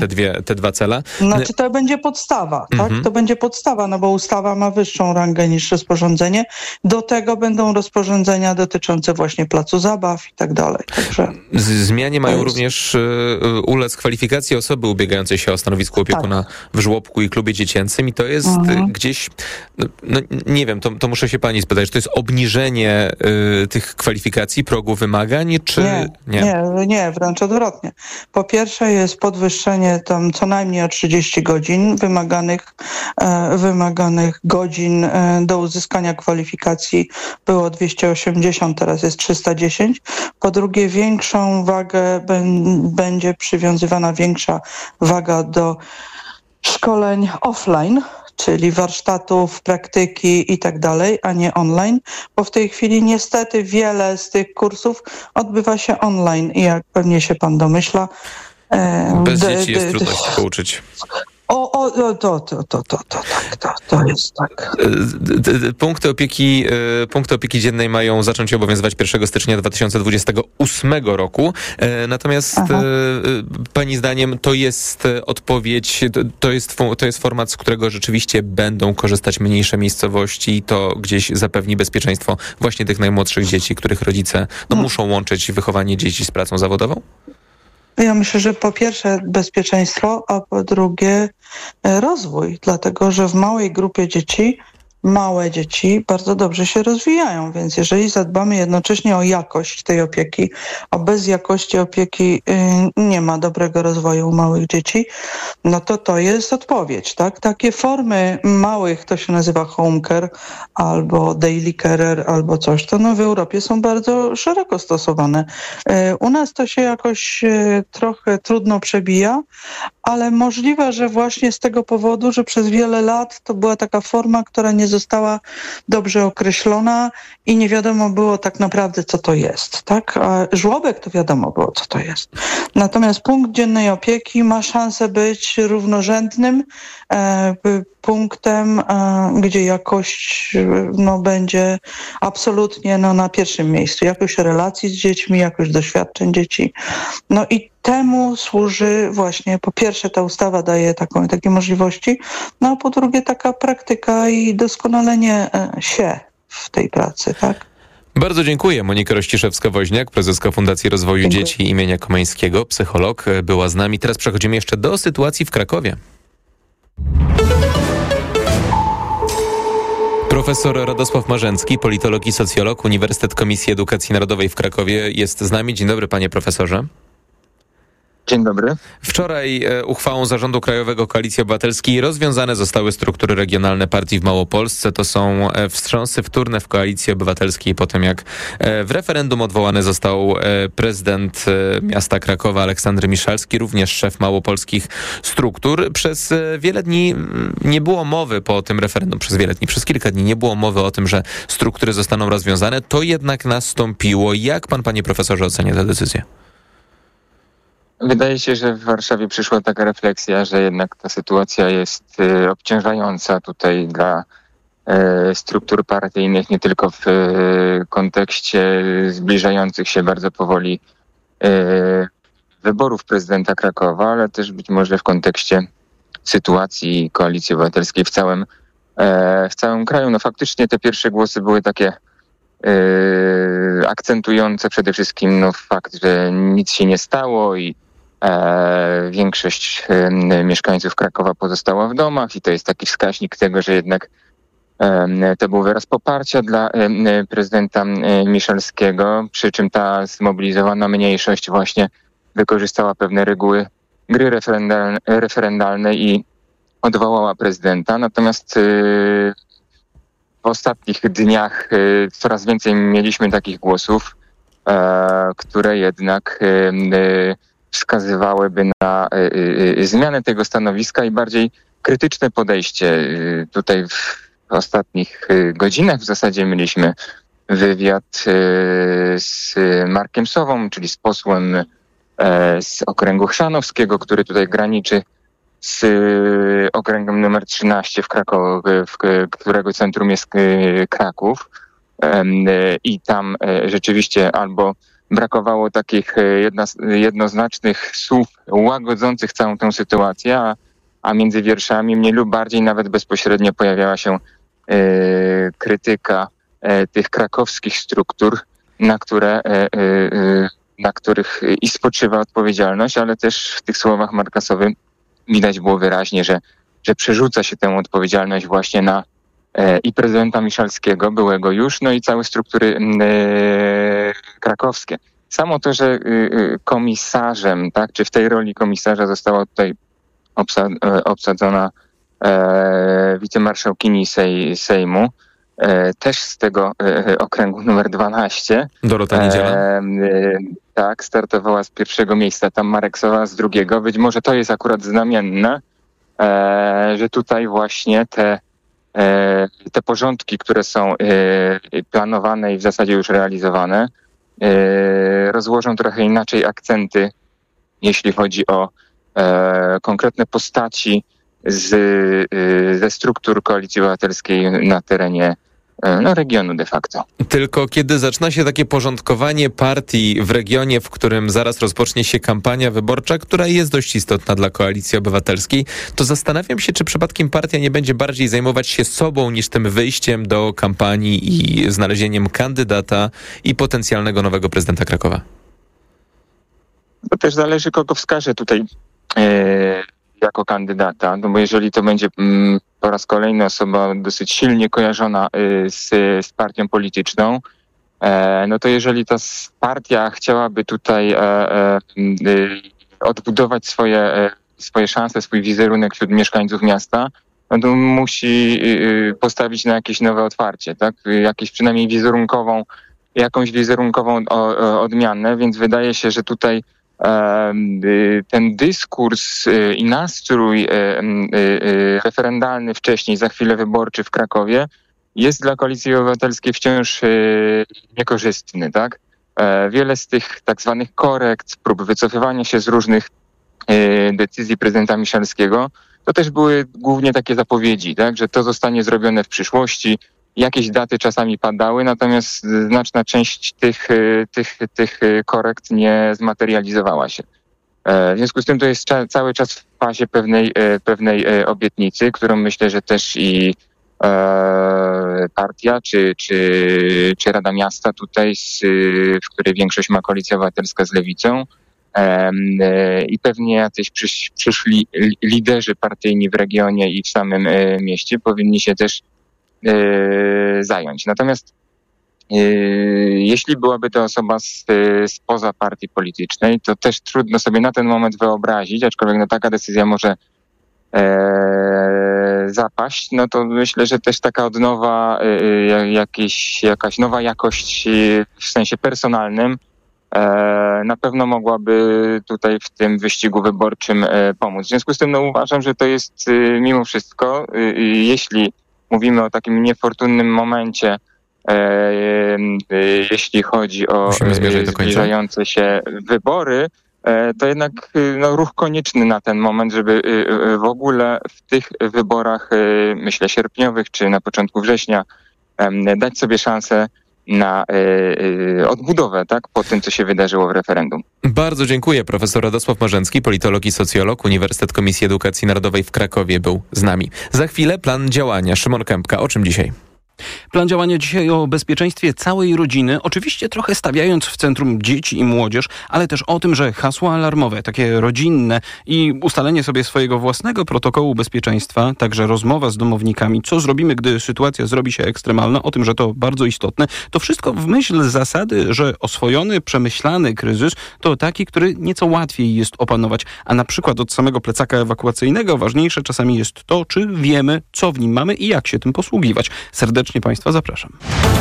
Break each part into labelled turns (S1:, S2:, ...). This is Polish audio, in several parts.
S1: te dwa cele.
S2: Znaczy to będzie podstawa, tak? To będzie podstawa, no bo ustawa ma wyższą rangę niż rozporządzenie. Do tego będą rozporządzenia dotyczące właśnie placu zabaw i tak dalej. Także
S1: zmianie mają również ulec kwalifikacje osoby ubiegającej się o stanowisko opiekuna w żłobku i klubie dziecięcym i to jest gdzieś, nie wiem, to muszę się pani spytać, czy to jest obniżenie tych kwalifikacji, progu wymagań, czy
S2: nie, wręcz odwrotnie. Po pierwsze jest podwyższenie tam co najmniej o 30 godzin wymaganych godzin do uzyskania kwalifikacji było 280, teraz jest 310. Po drugie większą wagę będzie przywiązywana większa waga do szkoleń offline, czyli warsztatów, praktyki i tak dalej, a nie online, bo w tej chwili niestety wiele z tych kursów odbywa się online i jak pewnie się pan domyśla,
S1: bez dzieci jest trudno się pouczyć.
S2: To jest tak.
S1: Punkty opieki dziennej mają zacząć obowiązywać 1 stycznia 2028 roku. Natomiast pani zdaniem to jest odpowiedź, to jest format, z którego rzeczywiście będą korzystać mniejsze miejscowości i to gdzieś zapewni bezpieczeństwo właśnie tych najmłodszych dzieci, których rodzice muszą łączyć wychowanie dzieci z pracą zawodową?
S2: Ja myślę, że po pierwsze bezpieczeństwo, a po drugie rozwój, dlatego że w małej grupie dzieci małe dzieci bardzo dobrze się rozwijają, więc jeżeli zadbamy jednocześnie o jakość tej opieki, a bez jakości opieki nie ma dobrego rozwoju u małych dzieci, no to jest odpowiedź, tak? Takie formy małych, to się nazywa home care albo daily carer albo coś, to w Europie są bardzo szeroko stosowane. U nas to się jakoś trochę trudno przebija, ale możliwe, że właśnie z tego powodu, że przez wiele lat to była taka forma, która nie została dobrze określona i nie wiadomo było tak naprawdę, co to jest, tak? A żłobek to wiadomo było, co to jest. Natomiast punkt dziennej opieki ma szansę być równorzędnym punktem, gdzie jakość będzie absolutnie na pierwszym miejscu. Jakość relacji z dziećmi, jakość doświadczeń dzieci. No i temu służy właśnie, po pierwsze ta ustawa daje takie możliwości, no a po drugie taka praktyka i doskonalenie się w tej pracy, tak?
S1: Bardzo dziękuję. Monika Rościszewska-Woźniak, prezeska Fundacji Rozwoju Dzieci imienia Komeńskiego, psycholog, była z nami. Teraz przechodzimy jeszcze do sytuacji w Krakowie. Profesor Radosław Marzęcki, politolog i socjolog, Uniwersytet Komisji Edukacji Narodowej w Krakowie jest z nami. Dzień dobry, panie profesorze.
S3: Dzień dobry.
S1: Wczoraj uchwałą Zarządu Krajowego Koalicji Obywatelskiej rozwiązane zostały struktury regionalne partii w Małopolsce. To są wstrząsy wtórne w Koalicji Obywatelskiej po tym, jak w referendum odwołany został prezydent miasta Krakowa Aleksander Miszalski, również szef małopolskich struktur. Przez wiele dni nie było mowy po tym referendum, przez kilka dni nie było mowy o tym, że struktury zostaną rozwiązane. To jednak nastąpiło. Jak pan, panie profesorze, ocenia tę decyzję?
S3: Wydaje się, że w Warszawie przyszła taka refleksja, że jednak ta sytuacja jest obciążająca tutaj dla struktur partyjnych, nie tylko w kontekście zbliżających się bardzo powoli wyborów prezydenta Krakowa, ale też być może w kontekście sytuacji Koalicji Obywatelskiej w całym kraju. No faktycznie te pierwsze głosy były takie akcentujące przede wszystkim fakt, że nic się nie stało i większość mieszkańców Krakowa pozostała w domach i to jest taki wskaźnik tego, że jednak to był wyraz poparcia dla prezydenta Miszalskiego, przy czym ta zmobilizowana mniejszość właśnie wykorzystała pewne reguły gry referendalnej i odwołała prezydenta. Natomiast w ostatnich dniach coraz więcej mieliśmy takich głosów, które jednak wskazywałyby na zmianę tego stanowiska i bardziej krytyczne podejście. Tutaj w ostatnich godzinach w zasadzie mieliśmy wywiad z Markiem Sową, czyli z posłem z okręgu chrzanowskiego, który tutaj graniczy z okręgiem numer 13 w Krakowie, którego centrum jest Kraków. I tam rzeczywiście albo brakowało takich jednoznacznych słów łagodzących całą tę sytuację, a między wierszami mniej lub bardziej nawet bezpośrednio pojawiała się krytyka tych krakowskich struktur, na których i spoczywa odpowiedzialność, ale też w tych słowach Marka Sowy widać było wyraźnie, że przerzuca się tę odpowiedzialność właśnie na i prezydenta Miszalskiego, byłego już, no i całe struktury krakowskie. Samo to, że komisarzem, tak, czy w tej roli komisarza została tutaj obsadzona wicemarszałkini Sejmu, też z tego okręgu numer 12.
S1: Dorota Niedziela.
S3: Tak, startowała z pierwszego miejsca, tam Marek Sowa z drugiego. Być może to jest akurat znamienne, że tutaj właśnie te porządki, które są planowane i w zasadzie już realizowane, rozłożą trochę inaczej akcenty, jeśli chodzi o konkretne postaci ze struktur Koalicji Obywatelskiej na terenie regionu de facto.
S1: Tylko kiedy zaczyna się takie porządkowanie partii w regionie, w którym zaraz rozpocznie się kampania wyborcza, która jest dość istotna dla Koalicji Obywatelskiej, to zastanawiam się, czy przypadkiem partia nie będzie bardziej zajmować się sobą niż tym wyjściem do kampanii i znalezieniem kandydata i potencjalnego nowego prezydenta Krakowa.
S3: To też zależy, kogo wskaże tutaj jako kandydata, no bo jeżeli to będzie po raz kolejny osoba dosyć silnie kojarzona z partią polityczną, no to jeżeli ta partia chciałaby tutaj odbudować swoje szanse, swój wizerunek wśród mieszkańców miasta, no to musi postawić na jakieś nowe otwarcie, tak? Jakąś wizerunkową odmianę, więc wydaje się, że tutaj ten dyskurs i nastrój referendalny wcześniej, za chwilę wyborczy w Krakowie, jest dla Koalicji Obywatelskiej wciąż niekorzystny, tak? Wiele z tych tak zwanych korekt, prób wycofywania się z różnych decyzji prezydenta Miszalskiego, to też były głównie takie zapowiedzi, tak? Że to zostanie zrobione w przyszłości. Jakieś daty czasami padały, natomiast znaczna część tych korekt nie zmaterializowała się. W związku z tym to jest cały czas w fazie pewnej obietnicy, którą myślę, że też i partia czy Rada Miasta tutaj, w której większość ma Koalicja Obywatelska z Lewicą, i pewnie jacyś przyszli liderzy partyjni w regionie i w samym mieście powinni się też zająć. Natomiast jeśli byłaby to osoba spoza partii politycznej, to też trudno sobie na ten moment wyobrazić, aczkolwiek no, taka decyzja może zapaść, no to myślę, że też taka odnowa, jakaś nowa jakość w sensie personalnym na pewno mogłaby tutaj w tym wyścigu wyborczym pomóc. W związku z tym no, uważam, że to jest mimo wszystko, jeśli mówimy o takim niefortunnym momencie, jeśli chodzi o zbliżające się wybory, to jednak no, ruch konieczny na ten moment, żeby w ogóle w tych wyborach, myślę, sierpniowych czy na początku września dać sobie szansę na odbudowę, tak, po tym, co się wydarzyło w referendum.
S1: Bardzo dziękuję. Profesor Radosław Marzęcki, politolog i socjolog, Uniwersytet Komisji Edukacji Narodowej w Krakowie był z nami. Za chwilę plan działania. Szymon Kępka. O czym dzisiaj?
S4: Plan działania dzisiaj o bezpieczeństwie całej rodziny, oczywiście trochę stawiając w centrum dzieci i młodzież, ale też o tym, że hasła alarmowe, takie rodzinne i ustalenie sobie swojego własnego protokołu bezpieczeństwa, także rozmowa z domownikami, co zrobimy, gdy sytuacja zrobi się ekstremalna, o tym, że to bardzo istotne, to wszystko w myśl zasady, że oswojony, przemyślany kryzys to taki, który nieco łatwiej jest opanować, a na przykład od samego plecaka ewakuacyjnego ważniejsze czasami jest to, czy wiemy, co w nim mamy i jak się tym posługiwać. Serdecznie Państwa zapraszam.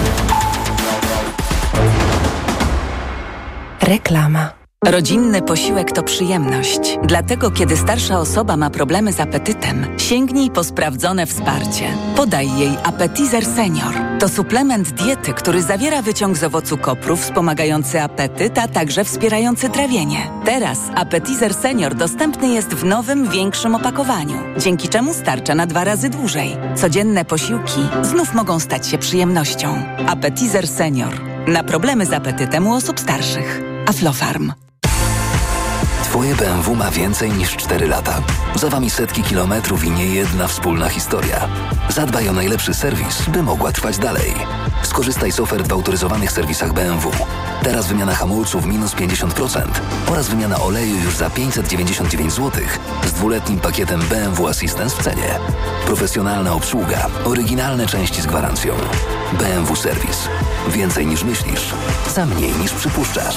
S5: Reklama. Rodzinny posiłek to przyjemność. Dlatego, kiedy starsza osoba ma problemy z apetytem, sięgnij po sprawdzone wsparcie. Podaj jej Appetizer Senior. To suplement diety, który zawiera wyciąg z owocu kopru wspomagający apetyt, a także wspierający trawienie. Teraz Appetizer Senior dostępny jest w nowym, większym opakowaniu, dzięki czemu starcza na 2 razy dłużej. Codzienne posiłki znów mogą stać się przyjemnością. Appetizer Senior. Na problemy z apetytem u osób starszych. Aflofarm.
S6: Twoje BMW ma więcej niż 4 lata. Za wami setki kilometrów i nie jedna wspólna historia. Zadbaj o najlepszy serwis, by mogła trwać dalej. Skorzystaj z ofert w autoryzowanych serwisach BMW. Teraz wymiana hamulców minus 50% oraz wymiana oleju już za 599 zł z 2-letnim pakietem BMW Assistance w cenie. Profesjonalna obsługa, oryginalne części z gwarancją. BMW Serwis. Więcej niż myślisz, za mniej niż przypuszczasz.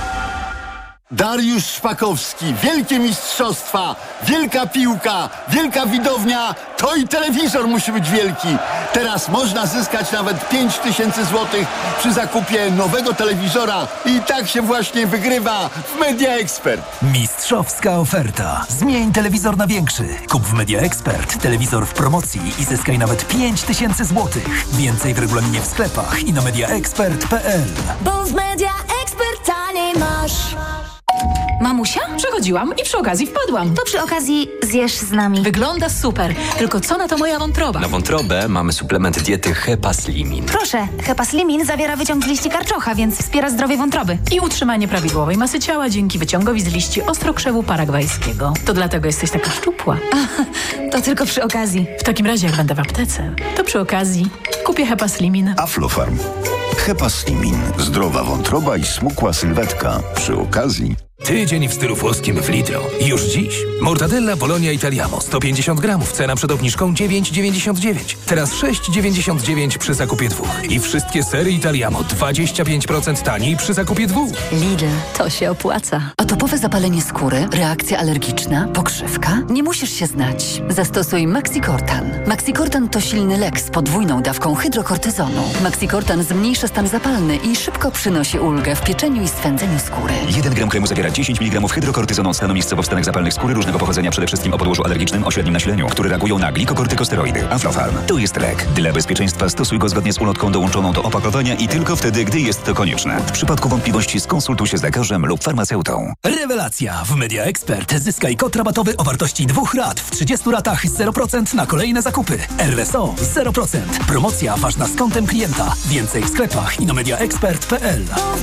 S7: Dariusz Szpakowski, wielkie mistrzostwa, wielka piłka, wielka widownia, to i telewizor musi być wielki. Teraz można zyskać nawet 5000 zł przy zakupie nowego telewizora i tak się właśnie wygrywa w Media Expert.
S8: Mistrzowska oferta. Zmień telewizor na większy. Kup w Media Expert telewizor w promocji i zyskaj nawet 5000 zł. Więcej w regulaminie w sklepach i na mediaexpert.pl.
S9: Bo w Media Expert taniej masz.
S10: Mamusia? Przechodziłam i przy okazji wpadłam.
S9: To przy okazji zjesz z nami.
S10: Wygląda super. Tylko co na to moja wątroba?
S11: Na wątrobę mamy suplement diety Hepaslimin.
S9: Proszę, Hepaslimin zawiera wyciąg z liści karczocha, więc wspiera zdrowie wątroby.
S10: I utrzymanie prawidłowej masy ciała dzięki wyciągowi z liści ostrokrzewu paragwajskiego. To dlatego jesteś taka szczupła.
S9: To tylko przy okazji.
S10: W takim razie, jak będę w aptece, to przy okazji kupię Hepaslimin.
S12: Aflofarm. Hepaslimin. Zdrowa wątroba i smukła sylwetka. Przy okazji...
S13: Tydzień w stylu włoskim w Lidlu. Już dziś. Mortadella Bologna Italiano 150 gramów. Cena przed obniżką 9,99. Teraz 6,99 przy zakupie 2. I wszystkie sery Italiano 25% taniej przy zakupie 2.
S14: Lidl, to się opłaca. Atopowe zapalenie skóry, reakcja alergiczna, pokrzywka? Nie musisz się znać. Zastosuj Maxicortan. Maxicortan to silny lek z podwójną dawką hydrokortyzonu. Maxicortan zmniejsza stan zapalny i szybko przynosi ulgę w pieczeniu i swędzeniu skóry.
S15: 1 gram kremu zawiera 10 mg hydrokortyzonu od stanu miejscowo w stanach zapalnych skóry różnego pochodzenia, przede wszystkim o podłożu alergicznym o średnim nasileniu, które reagują na glikokortykosteroidy. Aflofarm. To jest lek. Dla bezpieczeństwa stosuj go zgodnie z ulotką dołączoną do opakowania i tylko wtedy, gdy jest to konieczne. W przypadku wątpliwości skonsultuj się z lekarzem lub farmaceutą.
S8: Rewelacja! W Media Expert zyskaj kod rabatowy o wartości 2 rat w 30 ratach 0% na kolejne zakupy. RSO 0%. Promocja ważna z kontem klienta. Więcej w sklepach i na mediaexpert.pl.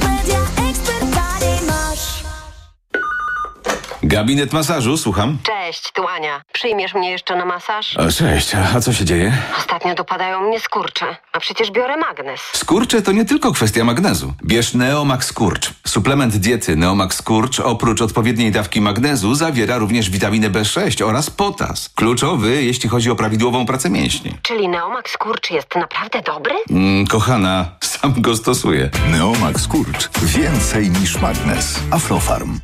S16: Gabinet masażu, słucham.
S17: Cześć, tu Ania. Przyjmiesz mnie jeszcze na masaż?
S16: Cześć, a co się dzieje?
S17: Ostatnio dopadają mnie skurcze, a przecież biorę magnes.
S16: Skurcze to nie tylko kwestia magnezu. Bierz Neomax Skurcz. Suplement diety Neomax Skurcz oprócz odpowiedniej dawki magnezu zawiera również witaminę B6 oraz potas. Kluczowy, jeśli chodzi o prawidłową pracę mięśni.
S17: Czyli Neomax Skurcz jest naprawdę dobry?
S16: Kochana, sam go stosuję.
S12: Neomax Skurcz. Więcej niż magnez. Aflofarm.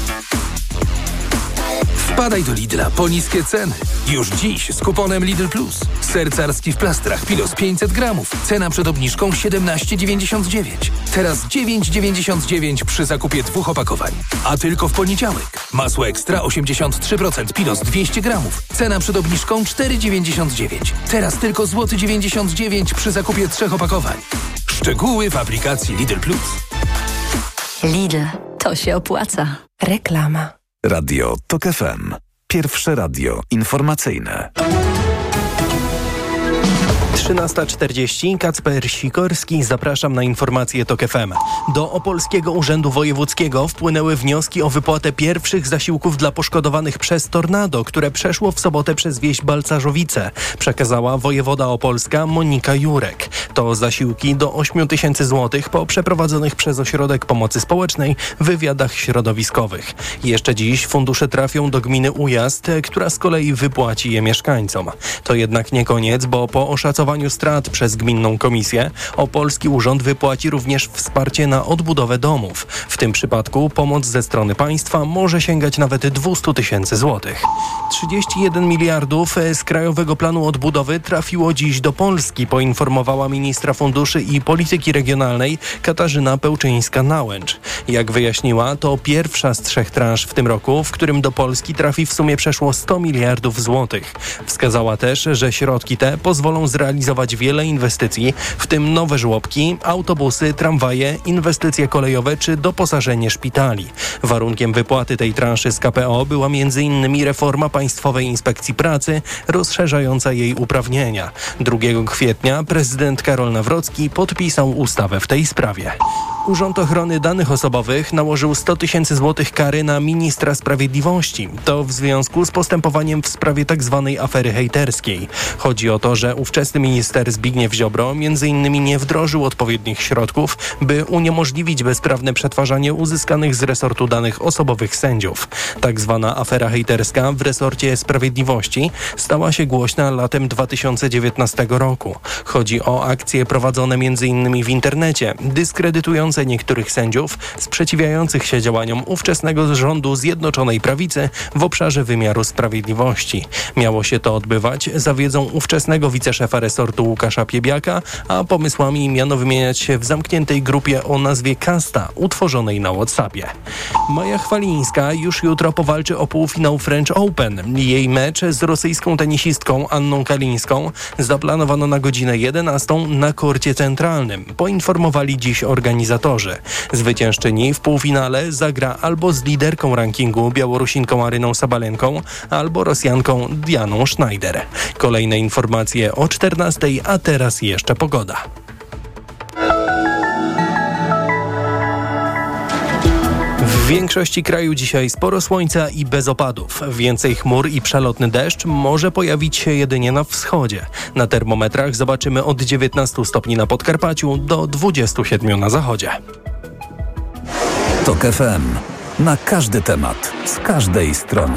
S13: Wpadaj do Lidla po niskie ceny. Już dziś z kuponem Lidl Plus. Ser carski w plastrach Pilos 500 gramów. Cena przed obniżką 17,99. Teraz 9,99 przy zakupie 2 opakowań. A tylko w poniedziałek. Masło ekstra 83% Pilos 200 gramów. Cena przed obniżką 4,99. Teraz tylko złoty 99 przy zakupie 3 opakowań. Szczegóły w aplikacji Lidl Plus.
S14: Lidl, to się opłaca.
S18: Reklama.
S19: Radio TOK FM. Pierwsze radio informacyjne.
S20: 13:40. Kacper Sikorski. Zapraszam na informacje TOK FM. Do Opolskiego Urzędu Wojewódzkiego wpłynęły wnioski o wypłatę pierwszych zasiłków dla poszkodowanych przez tornado, które przeszło w sobotę przez wieś Balcarzowice. Przekazała wojewoda opolska Monika Jurek. To zasiłki do 8 000 złotych po przeprowadzonych przez Ośrodek Pomocy Społecznej wywiadach środowiskowych. Jeszcze dziś fundusze trafią do gminy Ujazd, która z kolei wypłaci je mieszkańcom. To jednak nie koniec, bo po oszacowaniu strat przez gminną komisję Opolski Urząd wypłaci również wsparcie na odbudowę domów. W tym przypadku pomoc ze strony państwa może sięgać nawet 200 000 złotych. 31 miliardów z Krajowego Planu Odbudowy trafiło dziś do Polski, poinformowała ministra funduszy i polityki regionalnej Katarzyna Pełczyńska-Nałęcz. Jak wyjaśniła, to pierwsza z 3 transz w tym roku, w którym do Polski trafi w sumie przeszło 100 miliardów złotych. Wskazała też, że środki te pozwolą zrealizować wiele inwestycji, w tym nowe żłobki, autobusy, tramwaje, inwestycje kolejowe czy doposażenie szpitali. Warunkiem wypłaty tej transzy z KPO była m.in. reforma państwa Państwowej Inspekcji Pracy rozszerzająca jej uprawnienia. 2 kwietnia prezydent Karol Nawrocki podpisał ustawę w tej sprawie. Urząd Ochrony Danych Osobowych nałożył 100 000 złotych kary na ministra sprawiedliwości. To w związku z postępowaniem w sprawie tzw. afery hejterskiej. Chodzi o to, że ówczesny minister Zbigniew Ziobro m.in. nie wdrożył odpowiednich środków, by uniemożliwić bezprawne przetwarzanie uzyskanych z resortu danych osobowych sędziów. Tak zwana afera hejterska w resorcie sprawiedliwości stała się głośna latem 2019 roku. Chodzi o akcje prowadzone m.in. w internecie, dyskredytujące niektórych sędziów, sprzeciwiających się działaniom ówczesnego rządu Zjednoczonej Prawicy w obszarze wymiaru sprawiedliwości. Miało się to odbywać za wiedzą ówczesnego wiceszefa resortu Łukasza Piebiaka, a pomysłami miano wymieniać się w zamkniętej grupie o nazwie Kasta, utworzonej na WhatsAppie. Maja Chwalińska już jutro powalczy o półfinał French Open. Jej mecz z rosyjską tenisistką Anną Kalińską zaplanowano na godzinę 11 na korcie centralnym, poinformowali dziś organizatorzy. Zwyciężczyni w półfinale zagra albo z liderką rankingu Białorusinką Aryną Sabalenką, albo Rosjanką Dianą Schneider. Kolejne informacje o 14, a teraz jeszcze pogoda. W większości kraju dzisiaj sporo słońca i bez opadów. Więcej chmur i przelotny deszcz może pojawić się jedynie na wschodzie. Na termometrach zobaczymy od 19 stopni na Podkarpaciu do 27 na zachodzie.
S19: TOK FM. Na każdy temat, z każdej strony.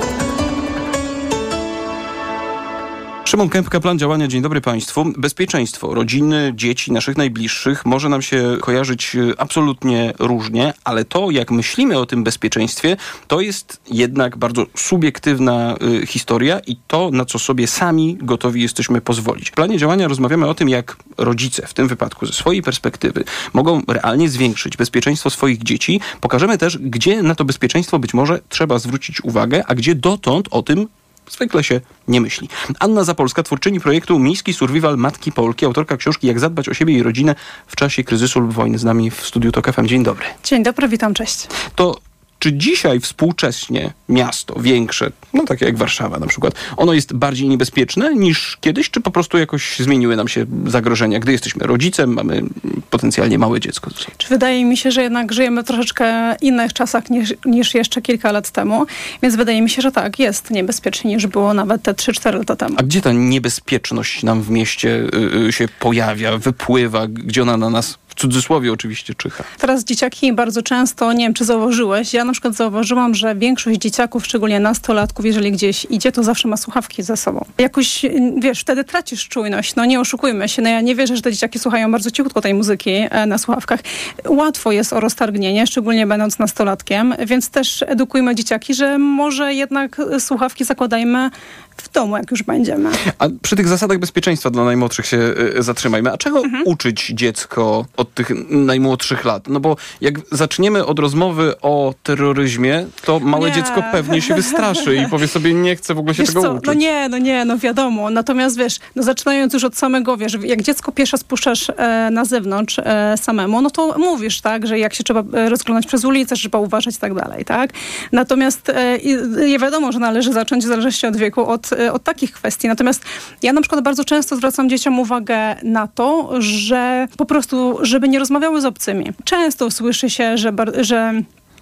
S4: Szymon Kępka, plan działania. Dzień dobry Państwu. Bezpieczeństwo rodziny, dzieci, naszych najbliższych może nam się kojarzyć absolutnie różnie, ale to, jak myślimy o tym bezpieczeństwie, to jest jednak bardzo subiektywna historia i to, na co sobie sami gotowi jesteśmy pozwolić. W planie działania rozmawiamy o tym, jak rodzice, w tym wypadku ze swojej perspektywy, mogą realnie zwiększyć bezpieczeństwo swoich dzieci. Pokażemy też, gdzie na to bezpieczeństwo być może trzeba zwrócić uwagę, a gdzie dotąd o tym zwykle się nie myśli. Anna Zapolska, twórczyni projektu Miejski Survival Matki Polki, autorka książki Jak zadbać o siebie i rodzinę w czasie kryzysu lub wojny, z nami w studiu TOK FM. Dzień dobry.
S18: Dzień dobry, witam, cześć.
S4: To czy dzisiaj współcześnie miasto większe, no takie jak Warszawa na przykład, ono jest bardziej niebezpieczne niż kiedyś, czy po prostu jakoś zmieniły nam się zagrożenia? Gdy jesteśmy rodzicem, mamy potencjalnie małe dziecko.
S18: Czy wydaje mi się, że jednak żyjemy w troszeczkę innych czasach niż jeszcze kilka lat temu, więc wydaje mi się, że tak, jest niebezpieczniej niż było nawet te 3-4 lata temu.
S4: A gdzie ta niebezpieczność nam w mieście się pojawia, wypływa, gdzie ona na nas w cudzysłowie oczywiście czyha?
S18: Teraz dzieciaki bardzo często, nie wiem czy zauważyłeś, ja na przykład zauważyłam, że większość dzieciaków, szczególnie nastolatków, jeżeli gdzieś idzie, to zawsze ma słuchawki ze sobą. Jakoś, wiesz, wtedy tracisz czujność, no nie oszukujmy się, no ja nie wierzę, że te dzieciaki słuchają bardzo cichutko tej muzyki na słuchawkach. Łatwo jest o roztargnienie, szczególnie będąc nastolatkiem, więc też edukujmy dzieciaki, że może jednak słuchawki zakładajmy w domu, jak już będziemy.
S4: A przy tych zasadach bezpieczeństwa dla najmłodszych się zatrzymajmy. A czego uczyć dziecko od tych najmłodszych lat? No bo jak zaczniemy od rozmowy o terroryzmie, to małe dziecko pewnie się wystraszy i powie sobie, nie chcę w ogóle się tego uczyć.
S18: No wiadomo. Natomiast wiesz, no zaczynając już od samego, wiesz, jak dziecko pierwsze spuszczasz na zewnątrz samemu, no to mówisz, tak, że jak się trzeba rozglądać przez ulicę, trzeba uważać i tak dalej, tak? Natomiast nie wiadomo, że należy zacząć w zależności od wieku od takich kwestii. Natomiast ja na przykład bardzo często zwracam dzieciom uwagę na to, że po prostu, żeby nie rozmawiały z obcymi. Często słyszy się, że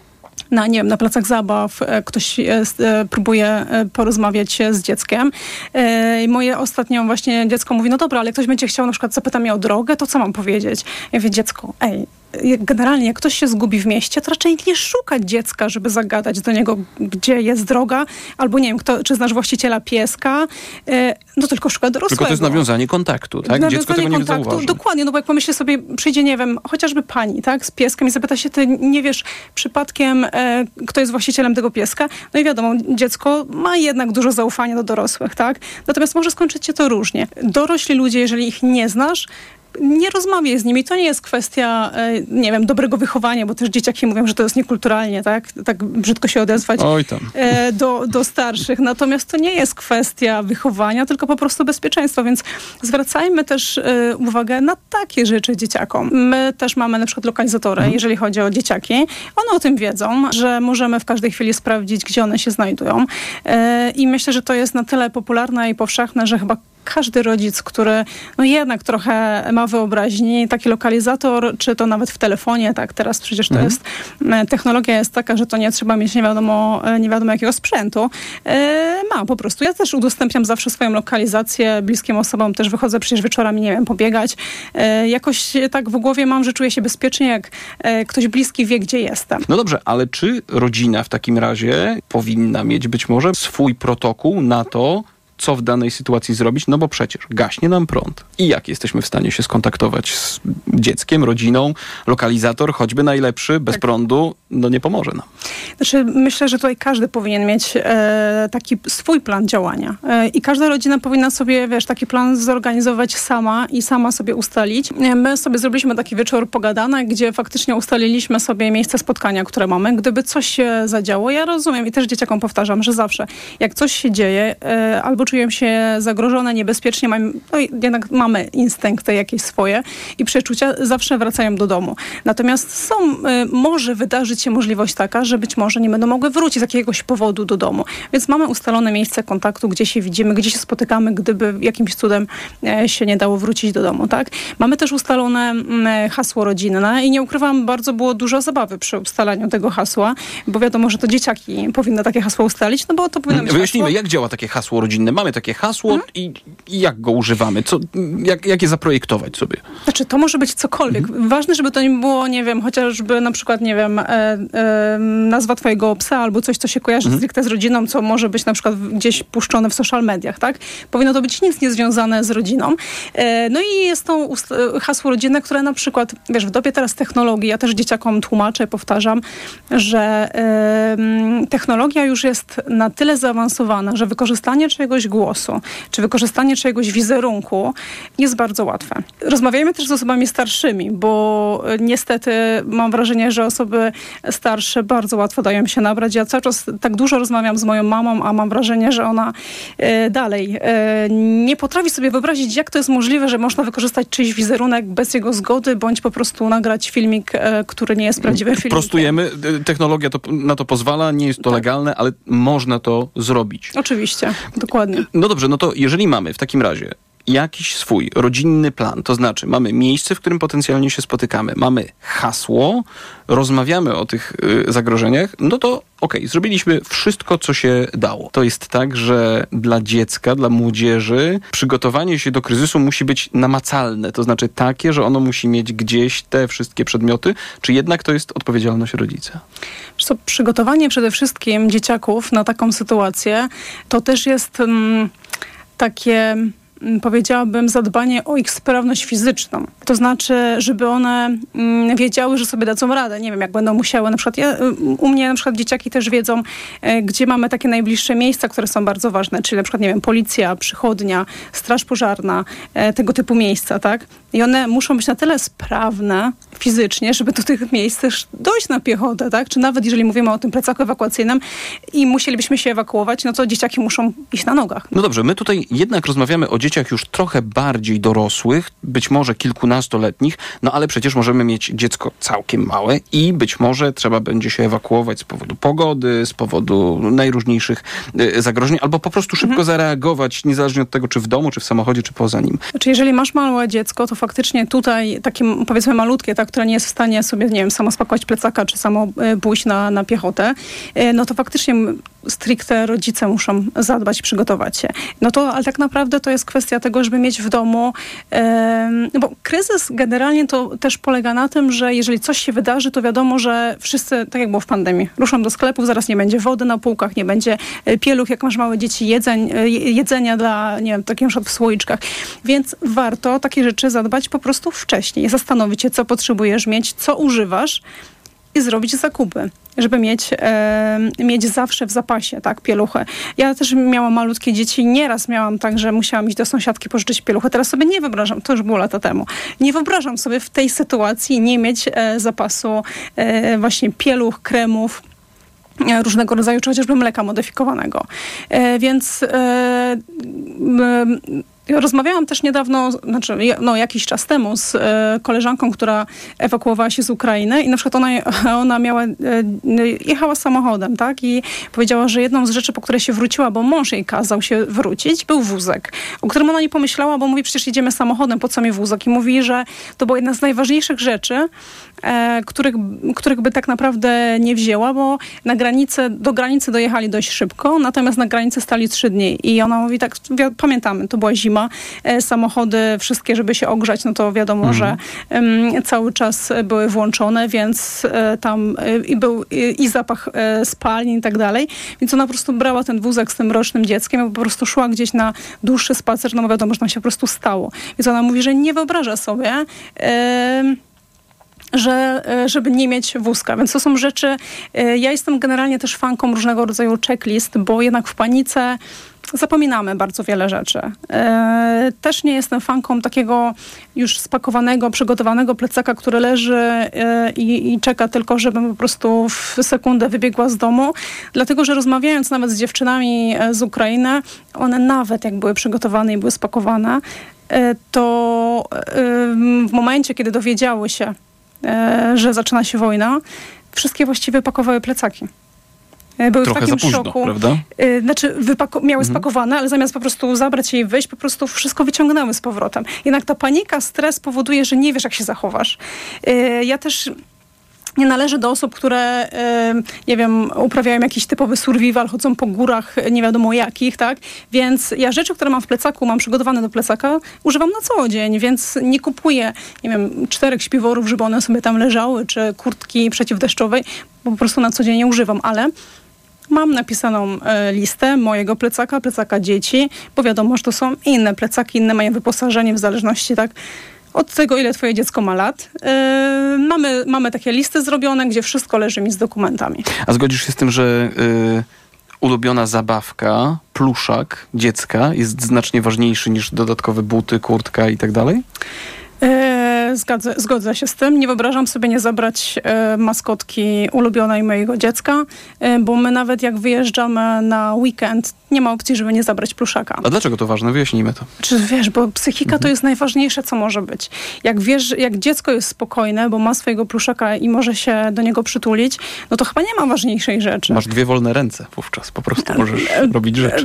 S18: na placach zabaw ktoś próbuje porozmawiać z dzieckiem. Moje ostatnio właśnie dziecko mówi, no dobra, ale jak ktoś będzie chciał, na przykład zapyta mnie o drogę, to co mam powiedzieć? Ja mówię, dziecko, generalnie jak ktoś się zgubi w mieście, to raczej nie szukać dziecka, żeby zagadać do niego, gdzie jest droga, albo nie wiem, czy znasz właściciela pieska, no tylko szuka dorosłego.
S4: Tylko to jest nawiązanie kontaktu, tak? Dziecko tego nie zauważy.
S18: Dokładnie, no bo jak pomyślę sobie, przyjdzie, nie wiem, chociażby pani, tak, z pieskiem i zapyta się, ty nie wiesz przypadkiem, kto jest właścicielem tego pieska, no i wiadomo, dziecko ma jednak dużo zaufania do dorosłych, tak? Natomiast może skończyć się to różnie. Dorośli ludzie, jeżeli ich nie znasz, nie rozmawiaj z nimi. To nie jest kwestia, nie wiem, dobrego wychowania, bo też dzieciaki mówią, że to jest niekulturalnie, tak brzydko się odezwać do starszych. Natomiast to nie jest kwestia wychowania, tylko po prostu bezpieczeństwa, więc zwracajmy też uwagę na takie rzeczy dzieciakom. My też mamy na przykład lokalizatory, jeżeli chodzi o dzieciaki. One o tym wiedzą, że możemy w każdej chwili sprawdzić, gdzie one się znajdują. I myślę, że to jest na tyle popularne i powszechne, że chyba każdy rodzic, który jednak trochę ma wyobraźni, taki lokalizator, czy to nawet w telefonie, tak, teraz przecież to jest, technologia jest taka, że to nie trzeba mieć nie wiadomo jakiego sprzętu. Ma po prostu. Ja też udostępniam zawsze swoją lokalizację bliskim osobom, też wychodzę przecież wieczorami, nie wiem, pobiegać. Jakoś tak w głowie mam, że czuję się bezpiecznie, jak ktoś bliski wie, gdzie jestem.
S4: No dobrze, ale czy rodzina w takim razie powinna mieć być może swój protokół na to, co w danej sytuacji zrobić, no bo przecież gaśnie nam prąd. I jak jesteśmy w stanie się skontaktować z dzieckiem, rodziną, lokalizator, choćby najlepszy, bez prądu, nie pomoże nam.
S18: Znaczy, myślę, że tutaj każdy powinien mieć taki swój plan działania. I każda rodzina powinna sobie, taki plan zorganizować sama i sama sobie ustalić. My sobie zrobiliśmy taki wieczór pogadany, gdzie faktycznie ustaliliśmy sobie miejsce spotkania, które mamy. Gdyby coś się zadziało, ja rozumiem i też dzieciakom powtarzam, że zawsze jak coś się dzieje, albo czują się zagrożone, niebezpiecznie, jednak mamy instynkty jakieś swoje i przeczucia, zawsze wracają do domu. Natomiast może wydarzyć się możliwość taka, że być może nie będą mogły wrócić z jakiegoś powodu do domu. Więc mamy ustalone miejsce kontaktu, gdzie się widzimy, gdzie się spotykamy, gdyby jakimś cudem się nie dało wrócić do domu, tak? Mamy też ustalone hasło rodzinne i nie ukrywam, bardzo było dużo zabawy przy ustalaniu tego hasła, bo wiadomo, że to dzieciaki powinny takie hasło ustalić, bo to powinno być
S4: Wyjaśnijmy,
S18: hasło.
S4: jak działa takie hasło rodzinne. Mamy takie hasło i jak go używamy? Jak je zaprojektować sobie?
S18: Znaczy, to może być cokolwiek. Ważne, żeby to nie było, nie wiem, chociażby na przykład, nie wiem, nazwa twojego psa albo coś, co się kojarzy stricte z rodziną, co może być na przykład gdzieś puszczone w social mediach, tak? Powinno to być nic niezwiązane z rodziną. No i jest to hasło rodzinne, które na przykład, w dobie teraz technologii, ja też dzieciakom tłumaczę, powtarzam, że technologia już jest na tyle zaawansowana, że wykorzystanie czegoś głosu, czy wykorzystanie czegoś wizerunku jest bardzo łatwe. Rozmawiajmy też z osobami starszymi, bo niestety mam wrażenie, że osoby starsze bardzo łatwo dają się nabrać. Ja cały czas tak dużo rozmawiam z moją mamą, a mam wrażenie, że ona dalej nie potrafi sobie wyobrazić, jak to jest możliwe, że można wykorzystać czyjś wizerunek bez jego zgody, bądź po prostu nagrać filmik, który nie jest prawdziwym filmikiem.
S4: Prostujemy. Technologia na to pozwala, nie jest to legalne, ale można to zrobić.
S18: Oczywiście, dokładnie.
S4: No dobrze, no to jeżeli mamy w takim razie jakiś swój rodzinny plan, to znaczy mamy miejsce, w którym potencjalnie się spotykamy, mamy hasło, rozmawiamy o tych zagrożeniach, no to zrobiliśmy wszystko, co się dało. To jest tak, że dla dziecka, dla młodzieży przygotowanie się do kryzysu musi być namacalne, to znaczy takie, że ono musi mieć gdzieś te wszystkie przedmioty, czy jednak to jest odpowiedzialność rodzica?
S18: Przygotowanie przede wszystkim dzieciaków na taką sytuację to też jest takie, powiedziałabym, zadbanie o ich sprawność fizyczną. To znaczy, żeby one wiedziały, że sobie dadzą radę. Nie wiem, jak będą musiały. Na przykład u mnie na przykład dzieciaki też wiedzą, gdzie mamy takie najbliższe miejsca, które są bardzo ważne. Czyli na przykład, nie wiem, policja, przychodnia, straż pożarna, tego typu miejsca, tak? I one muszą być na tyle sprawne fizycznie, żeby do tych miejsc też dojść na piechotę, tak? Czy nawet jeżeli mówimy o tym plecaku ewakuacyjnym i musielibyśmy się ewakuować, no to dzieciaki muszą iść na nogach.
S4: No dobrze, my tutaj jednak rozmawiamy o dzieciach już trochę bardziej dorosłych, być może kilkunastoletnich, no ale przecież możemy mieć dziecko całkiem małe i być może trzeba będzie się ewakuować z powodu pogody, z powodu najróżniejszych zagrożeń, albo po prostu szybko zareagować, niezależnie od tego, czy w domu, czy w samochodzie, czy poza nim.
S18: Znaczy, jeżeli masz małe dziecko, to faktycznie tutaj takie, powiedzmy, malutkie, tak, które nie jest w stanie sobie, nie wiem, samo spakować plecaka, czy samo pójść na piechotę, no to faktycznie stricte rodzice muszą zadbać, przygotować się. No to, ale tak naprawdę to jest kwestia tego, żeby mieć w domu, no bo kryzys generalnie to też polega na tym, że jeżeli coś się wydarzy, to wiadomo, że wszyscy, tak jak było w pandemii, ruszą do sklepów, zaraz nie będzie wody na półkach, nie będzie pieluch, jak masz małe dzieci, jedzenia dla, nie wiem, takich na przykład w słoiczkach. Więc warto takie rzeczy zadbać po prostu wcześniej, zastanowić się, co potrzebujesz mieć, co używasz, i zrobić zakupy, żeby mieć zawsze w zapasie, tak, pieluchę. Ja też miałam malutkie dzieci, nieraz miałam tak, że musiałam iść do sąsiadki pożyczyć pieluchę. Teraz sobie nie wyobrażam, to już było lata temu, nie wyobrażam sobie w tej sytuacji nie mieć zapasu właśnie pieluch, kremów, różnego rodzaju, czy chociażby mleka modyfikowanego. Więc rozmawiałam też niedawno, jakiś czas temu z koleżanką, która ewakuowała się z Ukrainy i na przykład ona jechała samochodem, tak? I powiedziała, że jedną z rzeczy, po której się wróciła, bo mąż jej kazał się wrócić, był wózek, o którym ona nie pomyślała, bo mówi, przecież jedziemy samochodem, po co mi wózek? I mówi, że to była jedna z najważniejszych rzeczy, których by tak naprawdę nie wzięła, bo do granicy dojechali dość szybko, natomiast na granicy stali 3 dni. I ona mówi, tak, pamiętamy, to była zima, samochody wszystkie, żeby się ogrzać, no to wiadomo, że cały czas były włączone, więc tam był i zapach spalin i tak dalej. Więc ona po prostu brała ten wózek z tym rocznym dzieckiem i po prostu szła gdzieś na dłuższy spacer, no bo wiadomo, że tam się po prostu stało. Więc ona mówi, że nie wyobraża sobie żeby nie mieć wózka. Więc to są rzeczy... Ja jestem generalnie też fanką różnego rodzaju checklist, bo jednak w panice zapominamy bardzo wiele rzeczy. Też nie jestem fanką takiego już spakowanego, przygotowanego plecaka, który leży i czeka tylko, żebym po prostu w sekundę wybiegła z domu. Dlatego, że rozmawiając nawet z dziewczynami z Ukrainy, one nawet jak były przygotowane i były spakowane, to w momencie, kiedy dowiedziały się, że zaczyna się wojna, wszystkie właściwie pakowały plecaki. Były
S4: trochę
S18: w takim
S4: za późno,
S18: szoku.
S4: Prawda?
S18: Znaczy miały spakowane, ale zamiast po prostu zabrać je i wyjść, po prostu wszystko wyciągnęły z powrotem. Jednak ta panika, stres powoduje, że nie wiesz, jak się zachowasz. Ja też nie należę do osób, które, nie wiem, uprawiają jakiś typowy survival, chodzą po górach nie wiadomo jakich, tak? Więc ja rzeczy, które mam w plecaku, mam przygotowane do plecaka, używam na co dzień, więc nie kupuję, nie wiem, 4 śpiworów, żeby one sobie tam leżały, czy kurtki przeciwdeszczowej, bo po prostu na co dzień nie używam, ale mam napisaną listę mojego plecaka dzieci, bo wiadomo, że to są inne plecaki, inne mają wyposażenie w zależności, tak? Od tego, ile twoje dziecko ma lat. Mamy takie listy zrobione, gdzie wszystko leży mi z dokumentami.
S4: A zgodzisz się z tym, że ulubiona zabawka, pluszak dziecka jest znacznie ważniejszy niż dodatkowe buty, kurtka i tak dalej?
S18: Zgodzę się z tym. Nie wyobrażam sobie nie zabrać maskotki ulubionej mojego dziecka, bo my nawet jak wyjeżdżamy na weekend, nie ma opcji, żeby nie zabrać pluszaka.
S4: A dlaczego to ważne? Wyjaśnijmy to.
S18: Czy wiesz, bo psychika to jest najważniejsze, co może być. Jak wiesz, jak dziecko jest spokojne, bo ma swojego pluszaka i może się do niego przytulić, no to chyba nie ma ważniejszej rzeczy.
S4: Masz 2 wolne ręce wówczas. Po prostu możesz robić rzeczy.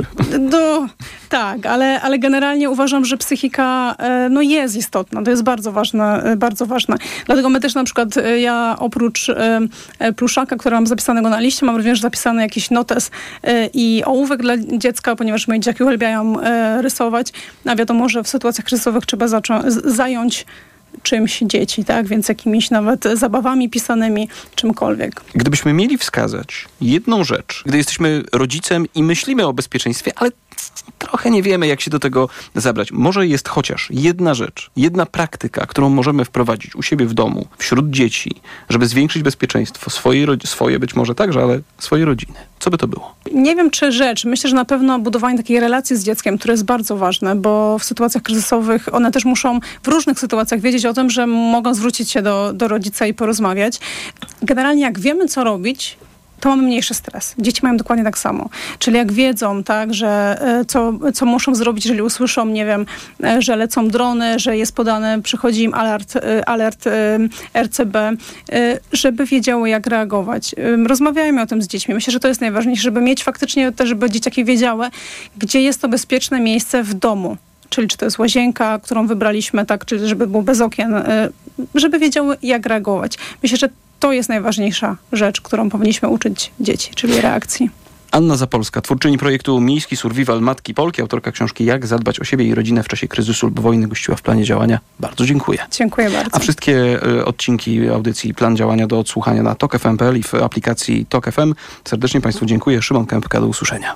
S18: Tak, ale generalnie uważam, że psychika jest istotna. To jest bardzo ważne. Dlatego my też na przykład, ja oprócz pluszaka, który mam zapisanego na liście, mam również zapisany jakiś notes i ołówek dla dziecka, ponieważ moje dzieciaki uwielbiają rysować, a wiadomo, że w sytuacjach kryzysowych trzeba zająć czymś dzieci, tak? Więc jakimiś nawet zabawami pisanymi, czymkolwiek.
S4: Gdybyśmy mieli wskazać jedną rzecz, gdy jesteśmy rodzicem i myślimy o bezpieczeństwie, ale trochę nie wiemy, jak się do tego zabrać. Może jest chociaż jedna rzecz, jedna praktyka, którą możemy wprowadzić u siebie w domu, wśród dzieci, żeby zwiększyć bezpieczeństwo swoje być może także, ale swojej rodziny. Co by to było?
S18: Nie wiem, czy rzecz. Myślę, że na pewno budowanie takiej relacji z dzieckiem, które jest bardzo ważne, bo w sytuacjach kryzysowych one też muszą w różnych sytuacjach wiedzieć o tym, że mogą zwrócić się do rodzica i porozmawiać. Generalnie jak wiemy, co robić, to mamy mniejszy stres. Dzieci mają dokładnie tak samo. Czyli jak wiedzą, tak, że co muszą zrobić, jeżeli usłyszą, nie wiem, że lecą drony, że jest podane, przychodzi im alert RCB, żeby wiedziały, jak reagować. Rozmawiajmy o tym z dziećmi. Myślę, że to jest najważniejsze, żeby mieć faktycznie też, żeby dzieciaki wiedziały, gdzie jest to bezpieczne miejsce w domu. Czyli czy to jest łazienka, którą wybraliśmy, tak, czy żeby było bez okien, żeby wiedziały, jak reagować. Myślę, że to jest najważniejsza rzecz, którą powinniśmy uczyć dzieci, czyli reakcji.
S4: Anna Zapolska, twórczyni projektu Miejski Survival Matki Polki, autorka książki Jak zadbać o siebie i rodzinę w czasie kryzysu lub wojny, gościła w Planie Działania. Bardzo dziękuję.
S18: Dziękuję bardzo.
S4: A wszystkie odcinki audycji Plan Działania do odsłuchania na TOK.fm.pl i w aplikacji TOK FM. Serdecznie Państwu dziękuję. Szymon Kępka, do usłyszenia.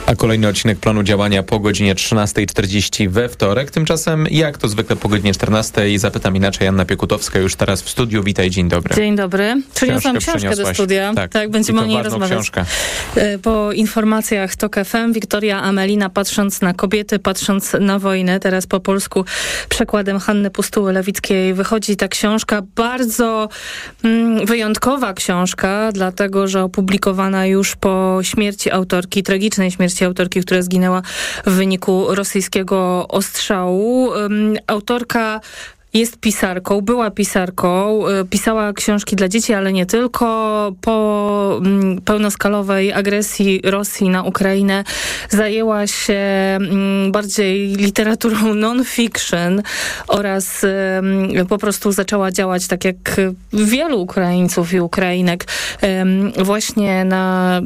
S1: A kolejny odcinek planu działania po godzinie 13:40 we wtorek. Tymczasem, jak to zwykle po godzinie 14:00, zapytam inaczej, Anna Piekutowska już teraz w studiu. Witaj, dzień dobry.
S21: Dzień dobry. Przyniosłam książkę do studia. Tak, będziemy o niej rozmawiać. Książkę. Po informacjach TOK FM Wiktoria Amelina, patrząc na kobiety, patrząc na wojnę. Teraz po polsku przekładem Hanny Pustuły-Lewickiej wychodzi ta książka. Bardzo wyjątkowa książka, dlatego że opublikowana już po śmierci autorki, tragicznej śmierci autorki, która zginęła w wyniku rosyjskiego ostrzału. Autorka jest pisarką, była pisarką, pisała książki dla dzieci, ale nie tylko. Po pełnoskalowej agresji Rosji na Ukrainę zajęła się bardziej literaturą non-fiction oraz po prostu zaczęła działać tak jak wielu Ukraińców i Ukrainek właśnie na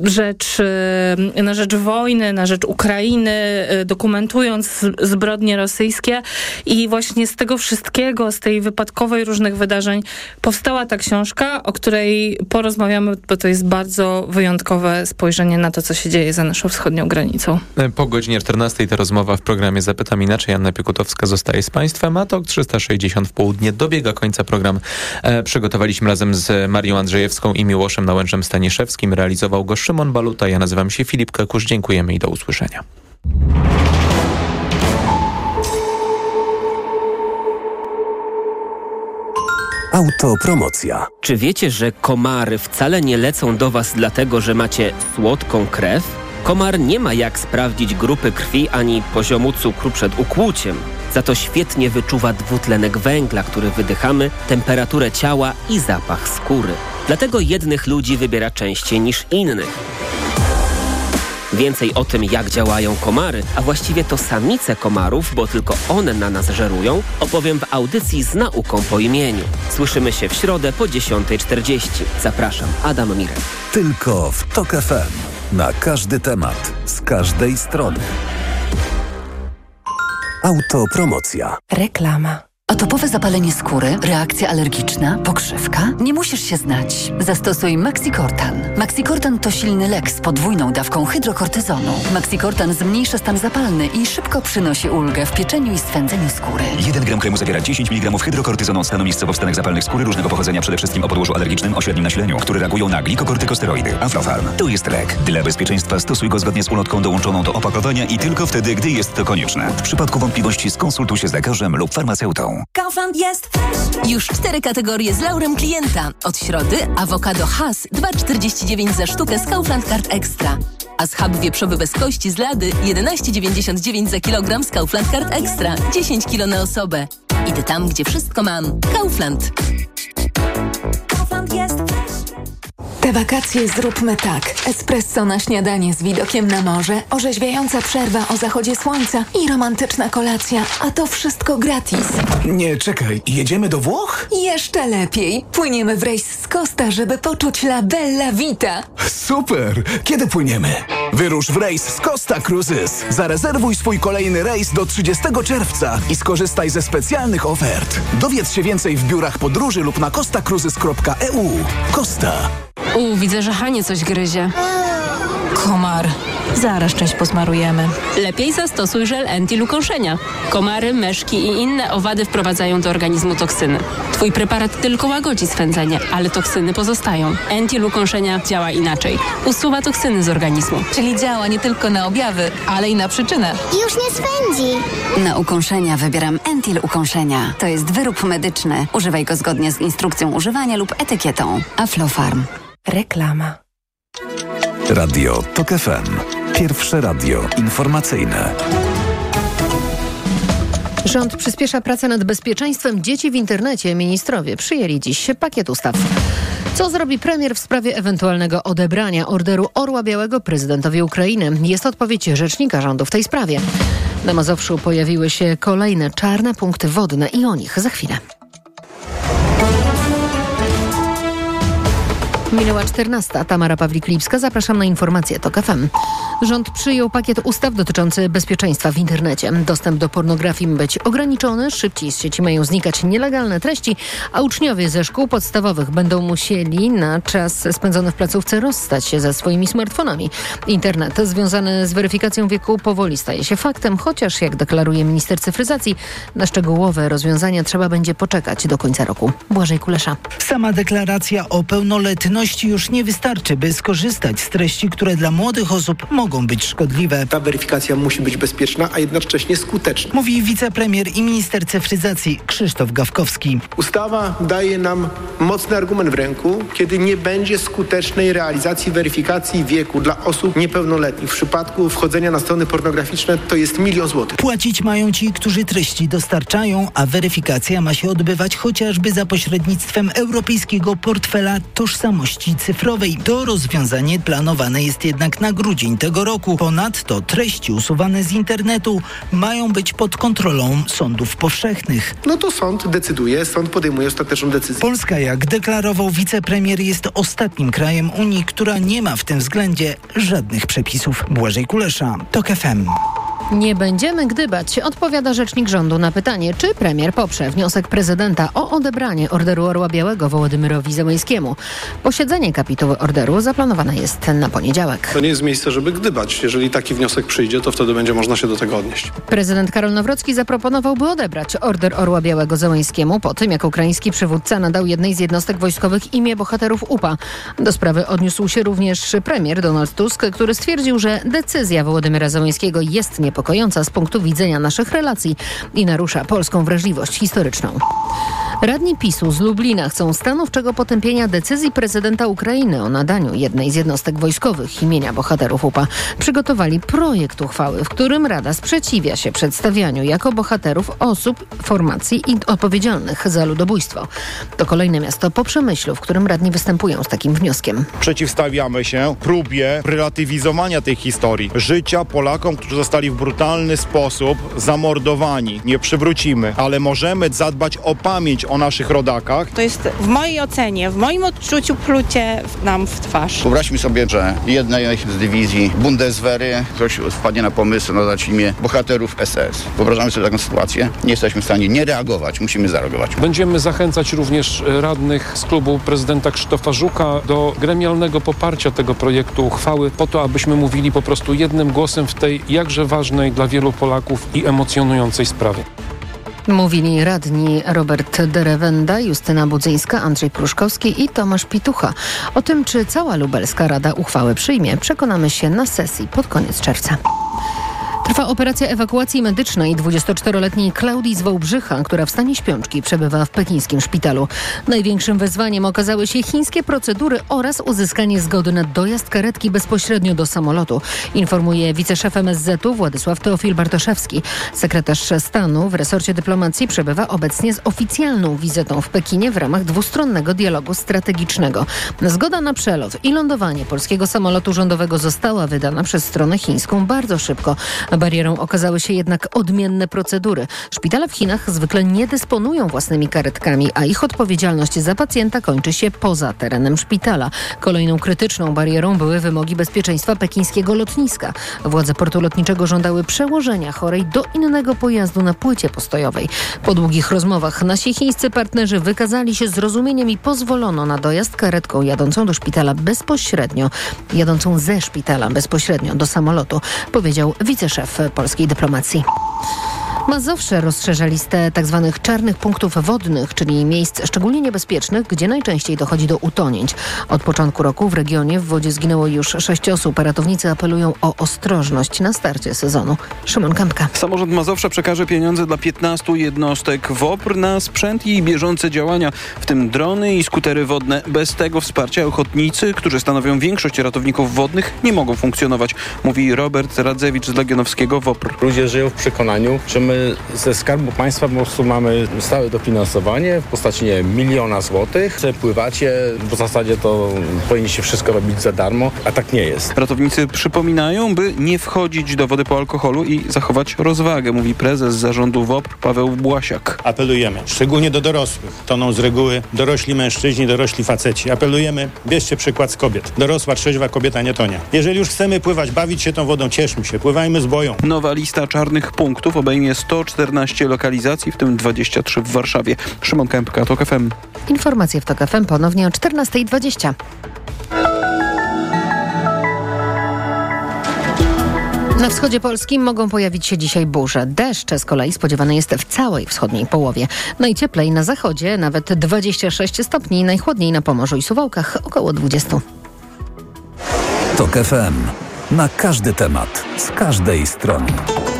S21: rzecz wojny, na rzecz Ukrainy, dokumentując zbrodnie rosyjskie i właśnie z tego wszystkiego, z tej wypadkowej różnych wydarzeń powstała ta książka, o której porozmawiamy, bo to jest bardzo wyjątkowe spojrzenie na to, co się dzieje za naszą wschodnią granicą.
S1: Po godzinie 14:00 ta rozmowa w programie Zapytam Inaczej. Anna Piekutowska zostaje z Państwem, a TOK 360 w południe dobiega końca. Program przygotowaliśmy razem z Marią Andrzejewską i Miłoszem Nałęczem-Staniszewskim. Realizował go Szymon Baluta. Ja nazywam się Filip Kekusz. Dziękujemy i do usłyszenia.
S19: Autopromocja.
S22: Czy wiecie, że komary wcale nie lecą do was dlatego, że macie słodką krew? Komar nie ma jak sprawdzić grupy krwi ani poziomu cukru przed ukłuciem. Za to świetnie wyczuwa dwutlenek węgla, który wydychamy, temperaturę ciała i zapach skóry. Dlatego jednych ludzi wybiera częściej niż innych. Więcej o tym, jak działają komary, a właściwie to samice komarów, bo tylko one na nas żerują, opowiem w audycji z nauką po imieniu. Słyszymy się w środę po 10:40. Zapraszam, Adam Mirek.
S19: Tylko w TOK FM. Na każdy temat, z każdej strony. Autopromocja.
S14: Reklama. Atopowe zapalenie skóry, reakcja alergiczna, pokrzywka? Nie musisz się znać. Zastosuj Maxicortan. Maxicortan to silny lek z podwójną dawką hydrokortyzonu. Maxicortan zmniejsza stan zapalny i szybko przynosi ulgę w pieczeniu i swędzeniu skóry.
S15: 1 gram kremu zawiera 10 mg hydrokortyzonu stanu miejscowo w stanach zapalnych skóry różnego pochodzenia, przede wszystkim o podłożu alergicznym o średnim nasileniu, które reagują na glikokortykosteroidy. Aflofarm. To jest lek. Dla bezpieczeństwa stosuj go zgodnie z ulotką dołączoną do opakowania i tylko wtedy, gdy jest to konieczne. W przypadku wątpliwości skonsultuj się z lekarzem lub farmaceutą.
S23: Kaufland jest już 4 kategorie z laurem klienta. Od środy awokado Hass 2,49 za sztukę z Kaufland Card Extra. A schab wieprzowy bez kości z lady 11,99 za kilogram z Kaufland Card Extra. 10 kilo na osobę. Idę tam, gdzie wszystko mam. Kaufland. Kaufland jest
S24: Te wakacje zróbmy tak. Espresso na śniadanie z widokiem na morze, orzeźwiająca przerwa o zachodzie słońca i romantyczna kolacja, a to wszystko gratis.
S25: Nie, czekaj, jedziemy do Włoch?
S24: Jeszcze lepiej. Płyniemy w rejs z Costa, żeby poczuć la bella vita.
S25: Super! Kiedy płyniemy? Wyrusz w rejs z Costa Cruises. Zarezerwuj swój kolejny rejs do 30 czerwca i skorzystaj ze specjalnych ofert. Dowiedz się więcej w biurach podróży lub na costacruises.eu. Costa.
S26: Widzę, że Hanie coś gryzie.
S10: Komar. Zaraz część posmarujemy.
S26: Lepiej zastosuj żel anti-lukąszenia. Komary, myszki i inne owady wprowadzają do organizmu toksyny. Twój preparat tylko łagodzi swędzenie, ale toksyny pozostają. Anti-lukąszenia działa inaczej. Usuwa toksyny z organizmu.
S24: Czyli działa nie tylko na objawy, ale i na przyczynę.
S27: Już nie swędzi.
S14: Na ukąszenia wybieram Entil Ukąszenia. To jest wyrób medyczny. Używaj go zgodnie z instrukcją używania lub etykietą. Aflofarm.
S24: Reklama.
S19: Radio TOK FM. Pierwsze radio informacyjne.
S28: Rząd przyspiesza pracę nad bezpieczeństwem dzieci w internecie. Ministrowie przyjęli dziś pakiet ustaw. Co zrobi premier w sprawie ewentualnego odebrania orderu Orła Białego prezydentowi Ukrainy? Jest odpowiedź rzecznika rządu w tej sprawie. Na Mazowszu pojawiły się kolejne czarne punkty wodne i o nich za chwilę. Minęła 14. Tamara Pawlik-Lipska. Zapraszam na informacje TOK FM. Rząd przyjął pakiet ustaw dotyczący bezpieczeństwa w internecie. Dostęp do pornografii ma być ograniczony, szybciej z sieci mają znikać nielegalne treści, a uczniowie ze szkół podstawowych będą musieli na czas spędzony w placówce rozstać się ze swoimi smartfonami. Internet związany z weryfikacją wieku powoli staje się faktem, chociaż jak deklaruje minister cyfryzacji, na szczegółowe rozwiązania trzeba będzie poczekać do końca roku. Błażej Kulesza.
S2: Sama deklaracja o pełnoletności już nie wystarczy, by skorzystać z treści, które dla młodych osób mogą być szkodliwe.
S3: Ta weryfikacja musi być bezpieczna, a jednocześnie skuteczna.
S2: Mówi wicepremier i minister cyfryzacji Krzysztof Gawkowski.
S3: Ustawa daje nam mocny argument w ręku, kiedy nie będzie skutecznej realizacji weryfikacji wieku dla osób niepełnoletnich. W przypadku wchodzenia na strony pornograficzne to jest 1 000 000 złotych.
S2: Płacić mają ci, którzy treści dostarczają, a weryfikacja ma się odbywać chociażby za pośrednictwem Europejskiego Portfela Tożsamości Cyfrowej. To rozwiązanie planowane jest jednak na grudzień tego roku. Ponadto treści usuwane z internetu mają być pod kontrolą sądów powszechnych.
S3: No to sąd decyduje, sąd podejmuje ostateczną decyzję.
S2: Polska, jak deklarował wicepremier, jest ostatnim krajem Unii, która nie ma w tym względzie żadnych przepisów. Błażej Kulesza, TOK FM.
S28: Nie będziemy gdybać, odpowiada rzecznik rządu na pytanie, czy premier poprze wniosek prezydenta o odebranie Orderu Orła Białego Wołodymyrowi Zełenskiemu. Posiedzenie kapituły orderu zaplanowane jest na poniedziałek.
S5: To nie jest miejsce, żeby gdybać. Jeżeli taki wniosek przyjdzie, to wtedy będzie można się do tego odnieść.
S28: Prezydent Karol Nawrocki zaproponował, by odebrać Order Orła Białego Zełenskiemu po tym, jak ukraiński przywódca nadał jednej z jednostek wojskowych imię bohaterów UPA. Do sprawy odniósł się również premier Donald Tusk, który stwierdził, że decyzja Wołodymyra Zełenskiego jest niepokojąca z punktu widzenia naszych relacji i narusza polską wrażliwość historyczną. Radni PiS-u z Lublina chcą stanowczego potępienia decyzji prezydenta Ukrainy o nadaniu jednej z jednostek wojskowych imienia bohaterów UPA. Przygotowali projekt uchwały, w którym Rada sprzeciwia się przedstawianiu jako bohaterów osób, formacji i odpowiedzialnych za ludobójstwo. To kolejne miasto po Przemyślu, w którym radni występują z takim wnioskiem.
S6: Przeciwstawiamy się próbie relatywizowania tej historii. Życia Polakom, którzy zostali w brutalny sposób zamordowani. Nie przywrócimy, ale możemy zadbać o pamięć o naszych rodakach.
S7: To jest w mojej ocenie, w moim odczuciu plucie nam w twarz.
S9: Wyobraźmy sobie, że jednej z dywizji Bundeswehry ktoś wpadnie na pomysł nadać imię bohaterów SS. Wyobrażamy sobie taką sytuację. Nie jesteśmy w stanie nie reagować, musimy zareagować.
S11: Będziemy zachęcać również radnych z klubu prezydenta Krzysztofa Żuka do gremialnego poparcia tego projektu uchwały po to, abyśmy mówili po prostu jednym głosem w tej jakże ważnej dla wielu Polaków i emocjonującej sprawie.
S28: Mówili radni Robert Derewenda, Justyna Budzyńska, Andrzej Pruszkowski i Tomasz Pitucha. O tym, czy cała lubelska rada uchwałę przyjmie, przekonamy się na sesji pod koniec czerwca. Trwa operacja ewakuacji medycznej 24-letniej Klaudii z Wałbrzycha, która w stanie śpiączki przebywa w pekińskim szpitalu. Największym wyzwaniem okazały się chińskie procedury oraz uzyskanie zgody na dojazd karetki bezpośrednio do samolotu, informuje wiceszef MSZ-u Władysław Teofil Bartoszewski. Sekretarz stanu w resorcie dyplomacji przebywa obecnie z oficjalną wizytą w Pekinie w ramach dwustronnego dialogu strategicznego. Zgoda na przelot i lądowanie polskiego samolotu rządowego została wydana przez stronę chińską bardzo szybko. Barierą okazały się jednak odmienne procedury. Szpitale w Chinach zwykle nie dysponują własnymi karetkami, a ich odpowiedzialność za pacjenta kończy się poza terenem szpitala. Kolejną krytyczną barierą były wymogi bezpieczeństwa pekińskiego lotniska. Władze portu lotniczego żądały przełożenia chorej do innego pojazdu na płycie postojowej. Po długich rozmowach nasi chińscy partnerzy wykazali się zrozumieniem i pozwolono na dojazd karetką jadącą ze szpitala bezpośrednio do samolotu, powiedział wiceszef polskiej dyplomacji. Mazowsze rozszerza listę tzw. czarnych punktów wodnych, czyli miejsc szczególnie niebezpiecznych, gdzie najczęściej dochodzi do utonięć. Od początku roku w regionie w wodzie zginęło już 6 osób. Ratownicy apelują o ostrożność na starcie sezonu. Szymon Kępka.
S4: Samorząd Mazowsza przekaże pieniądze dla 15 jednostek WOPR na sprzęt i bieżące działania, w tym drony i skutery wodne. Bez tego wsparcia ochotnicy, którzy stanowią większość ratowników wodnych, nie mogą funkcjonować, mówi Robert Radzewicz z Legionowskiego WOPR.
S27: Ludzie żyją w przekonaniu, że my
S8: My ze Skarbu Państwa po prostu mamy stałe dofinansowanie w postaci 1 000 000 złotych. Pływacie, w zasadzie to powinniście wszystko robić za darmo, a tak nie jest.
S4: Ratownicy przypominają, by nie wchodzić do wody po alkoholu i zachować rozwagę, mówi prezes zarządu WOPR Paweł Błasiak.
S12: Apelujemy, szczególnie do dorosłych. Toną z reguły dorośli mężczyźni, dorośli faceci. Apelujemy, bierzcie przykład z kobiet. Dorosła, trzeźwa kobieta nie tonie. Jeżeli już chcemy pływać, bawić się tą wodą, cieszmy się, pływajmy z boją.
S4: Nowa lista czarnych punktów obejmie 114 lokalizacji, w tym 23 w Warszawie. Szymon Kępka, TOK FM.
S28: Informacje w TOK FM ponownie o 14:20. Na wschodzie Polski mogą pojawić się dzisiaj burze. Deszcz z kolei spodziewany jest w całej wschodniej połowie. Najcieplej na zachodzie, nawet 26 stopni, najchłodniej na Pomorzu i Suwałkach, około 20.
S19: TOK FM. Na każdy temat, z każdej strony.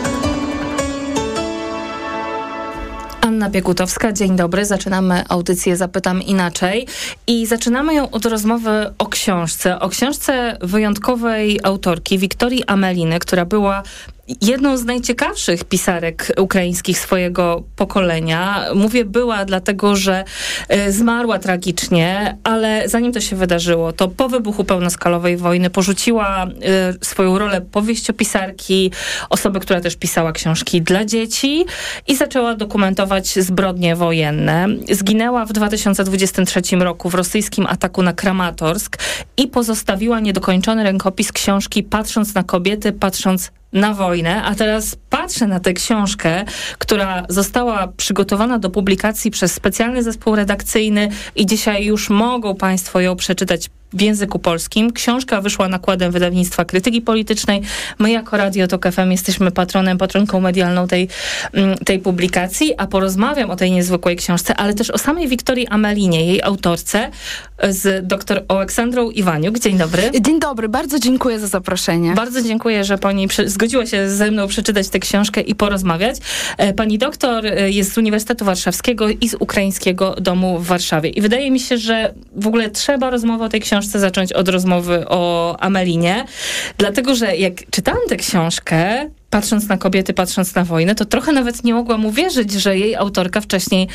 S21: Anna Piekutowska, dzień dobry. Zaczynamy audycję Zapytam Inaczej i zaczynamy ją od rozmowy o książce wyjątkowej autorki Wiktorii Ameliny, która była jedną z najciekawszych pisarek ukraińskich swojego pokolenia. Mówię była, dlatego że zmarła tragicznie, ale zanim to się wydarzyło, to po wybuchu pełnoskalowej wojny porzuciła swoją rolę powieściopisarki, osoby, która też pisała książki dla dzieci i zaczęła dokumentować zbrodnie wojenne. Zginęła w 2023 roku w rosyjskim ataku na Kramatorsk i pozostawiła niedokończony rękopis książki Patrząc na kobiety, patrząc na wojnę, a teraz patrzę na tę książkę, która została przygotowana do publikacji przez specjalny zespół redakcyjny i dzisiaj już mogą Państwo ją przeczytać w języku polskim. Książka wyszła nakładem wydawnictwa Krytyki Politycznej. My jako Radio TOK FM jesteśmy patronką medialną tej publikacji, a porozmawiam o tej niezwykłej książce, ale też o samej Wiktorii Amelinie, jej autorce, z dr Oleksandrą Iwaniuk. Dzień dobry.
S13: Dzień dobry, bardzo dziękuję za zaproszenie.
S21: Bardzo dziękuję, że pani zgodziła się ze mną przeczytać tę książkę i porozmawiać. Pani doktor jest z Uniwersytetu Warszawskiego i z Ukraińskiego Domu w Warszawie. I wydaje mi się, że w ogóle trzeba rozmowę o tej książce zacząć od rozmowy o Amelinie, dlatego że jak czytałam tę książkę, Patrząc na kobiety, patrząc na wojnę, to trochę nawet nie mogłam uwierzyć, że jej autorka wcześniej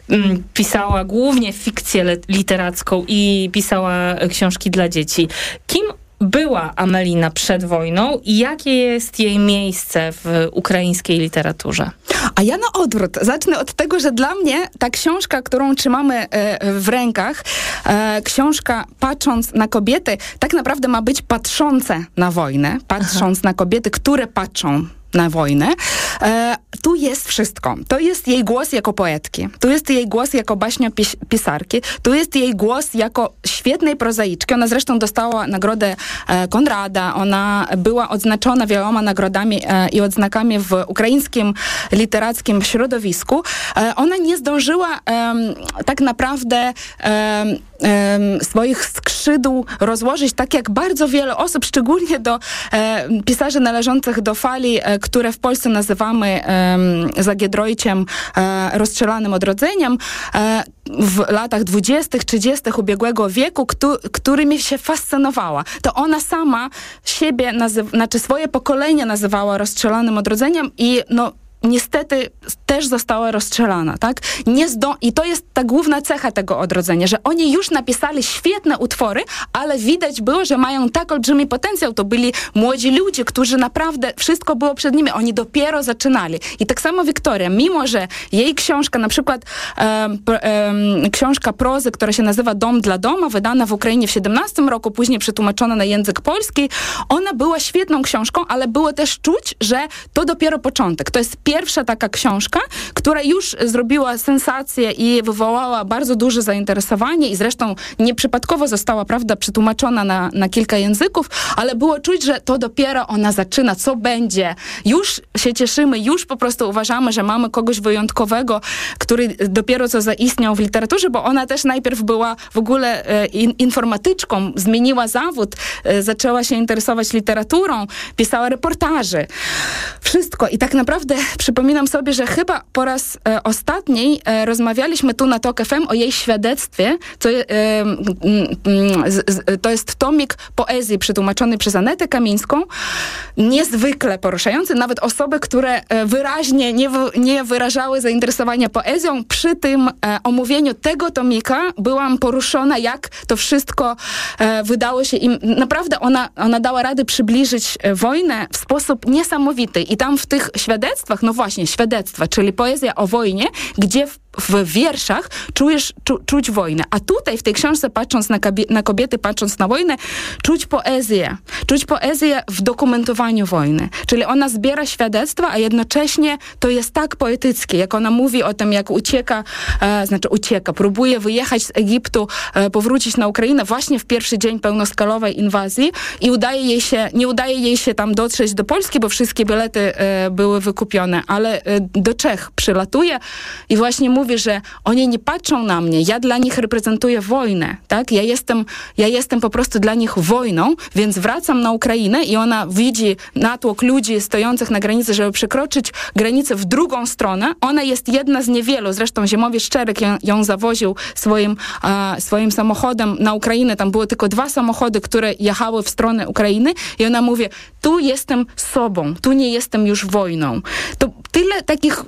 S21: pisała głównie fikcję literacką i pisała książki dla dzieci. Kim była Amelina przed wojną i jakie jest jej miejsce w ukraińskiej literaturze?
S13: A ja na odwrót. Zacznę od tego, że dla mnie ta książka, którą trzymamy w rękach, książka Patrząc na kobiety, tak naprawdę ma być patrzące na wojnę, patrząc na kobiety, które patrzą na wojnę. Tu jest wszystko. To jest jej głos jako poetki. Tu jest jej głos jako baśniopisarki. Tu jest jej głos jako świetnej prozaiczki. Ona zresztą dostała nagrodę Konrada. Ona była odznaczona wieloma nagrodami i odznakami w ukraińskim literackim środowisku. Ona nie zdążyła tak naprawdę swoich skrzydł rozłożyć, tak jak bardzo wiele osób, szczególnie do pisarzy należących do fali, które w Polsce nazywamy za Giedroyciem rozstrzelanym odrodzeniem, w latach 20., 30. ubiegłego wieku, którymi się fascynowała. To ona sama siebie, swoje pokolenie nazywała rozstrzelanym odrodzeniem i niestety też została rozstrzelana, tak? I to jest ta główna cecha tego odrodzenia, że oni już napisali świetne utwory, ale widać było, że mają tak olbrzymi potencjał. To byli młodzi ludzie, którzy naprawdę, wszystko było przed nimi. Oni dopiero zaczynali. I tak samo Wiktoria, mimo że jej książka, na przykład książka prozy, która się nazywa Dom dla doma, wydana w Ukrainie w 17 roku, później przetłumaczona na język polski, ona była świetną książką, ale było też czuć, że to dopiero początek. To jest pierwsza taka książka, która już zrobiła sensację i wywołała bardzo duże zainteresowanie i zresztą nieprzypadkowo została, prawda, przetłumaczona na kilka języków, ale było czuć, że to dopiero ona zaczyna, co będzie. Już się cieszymy, już po prostu uważamy, że mamy kogoś wyjątkowego, który dopiero co zaistniał w literaturze, bo ona też najpierw była w ogóle informatyczką, zmieniła zawód, zaczęła się interesować literaturą, pisała reportaże. Wszystko. I tak naprawdę przypominam sobie, że chyba po raz ostatni rozmawialiśmy tu na TOK FM o jej świadectwie. To jest tomik poezji przetłumaczony przez Anetę Kamińską. Niezwykle poruszający. Nawet osoby, które wyraźnie nie wyrażały zainteresowania poezją, przy tym omówieniu tego tomika byłam poruszona, jak to wszystko wydało się im. Naprawdę ona dała radę przybliżyć wojnę w sposób niesamowity. I tam w tych świadectwach, no właśnie, świadectwa, czyli poezja o wojnie, gdzie w wierszach czuć wojnę. A tutaj w tej książce, patrząc na kobiety, patrząc na wojnę, czuć poezję. Czuć poezję w dokumentowaniu wojny. Czyli ona zbiera świadectwa, a jednocześnie to jest tak poetyckie, jak ona mówi o tym, jak próbuje wyjechać z Egiptu, powrócić na Ukrainę właśnie w pierwszy dzień pełnoskalowej inwazji i nie udaje jej się tam dotrzeć do Polski, bo wszystkie bilety były wykupione, ale do Czech przylatuje i właśnie mówi, że oni nie patrzą na mnie, ja dla nich reprezentuję wojnę, tak? Ja jestem po prostu dla nich wojną, więc wracam na Ukrainę i ona widzi natłok ludzi stojących na granicy, żeby przekroczyć granicę w drugą stronę. Ona jest jedna z niewielu, zresztą Ziemowit Szczerek ją zawoził swoim samochodem na Ukrainę, tam były tylko 2 samochody, które jechały w stronę Ukrainy i ona mówi, tu jestem sobą, tu nie jestem już wojną. To tyle takich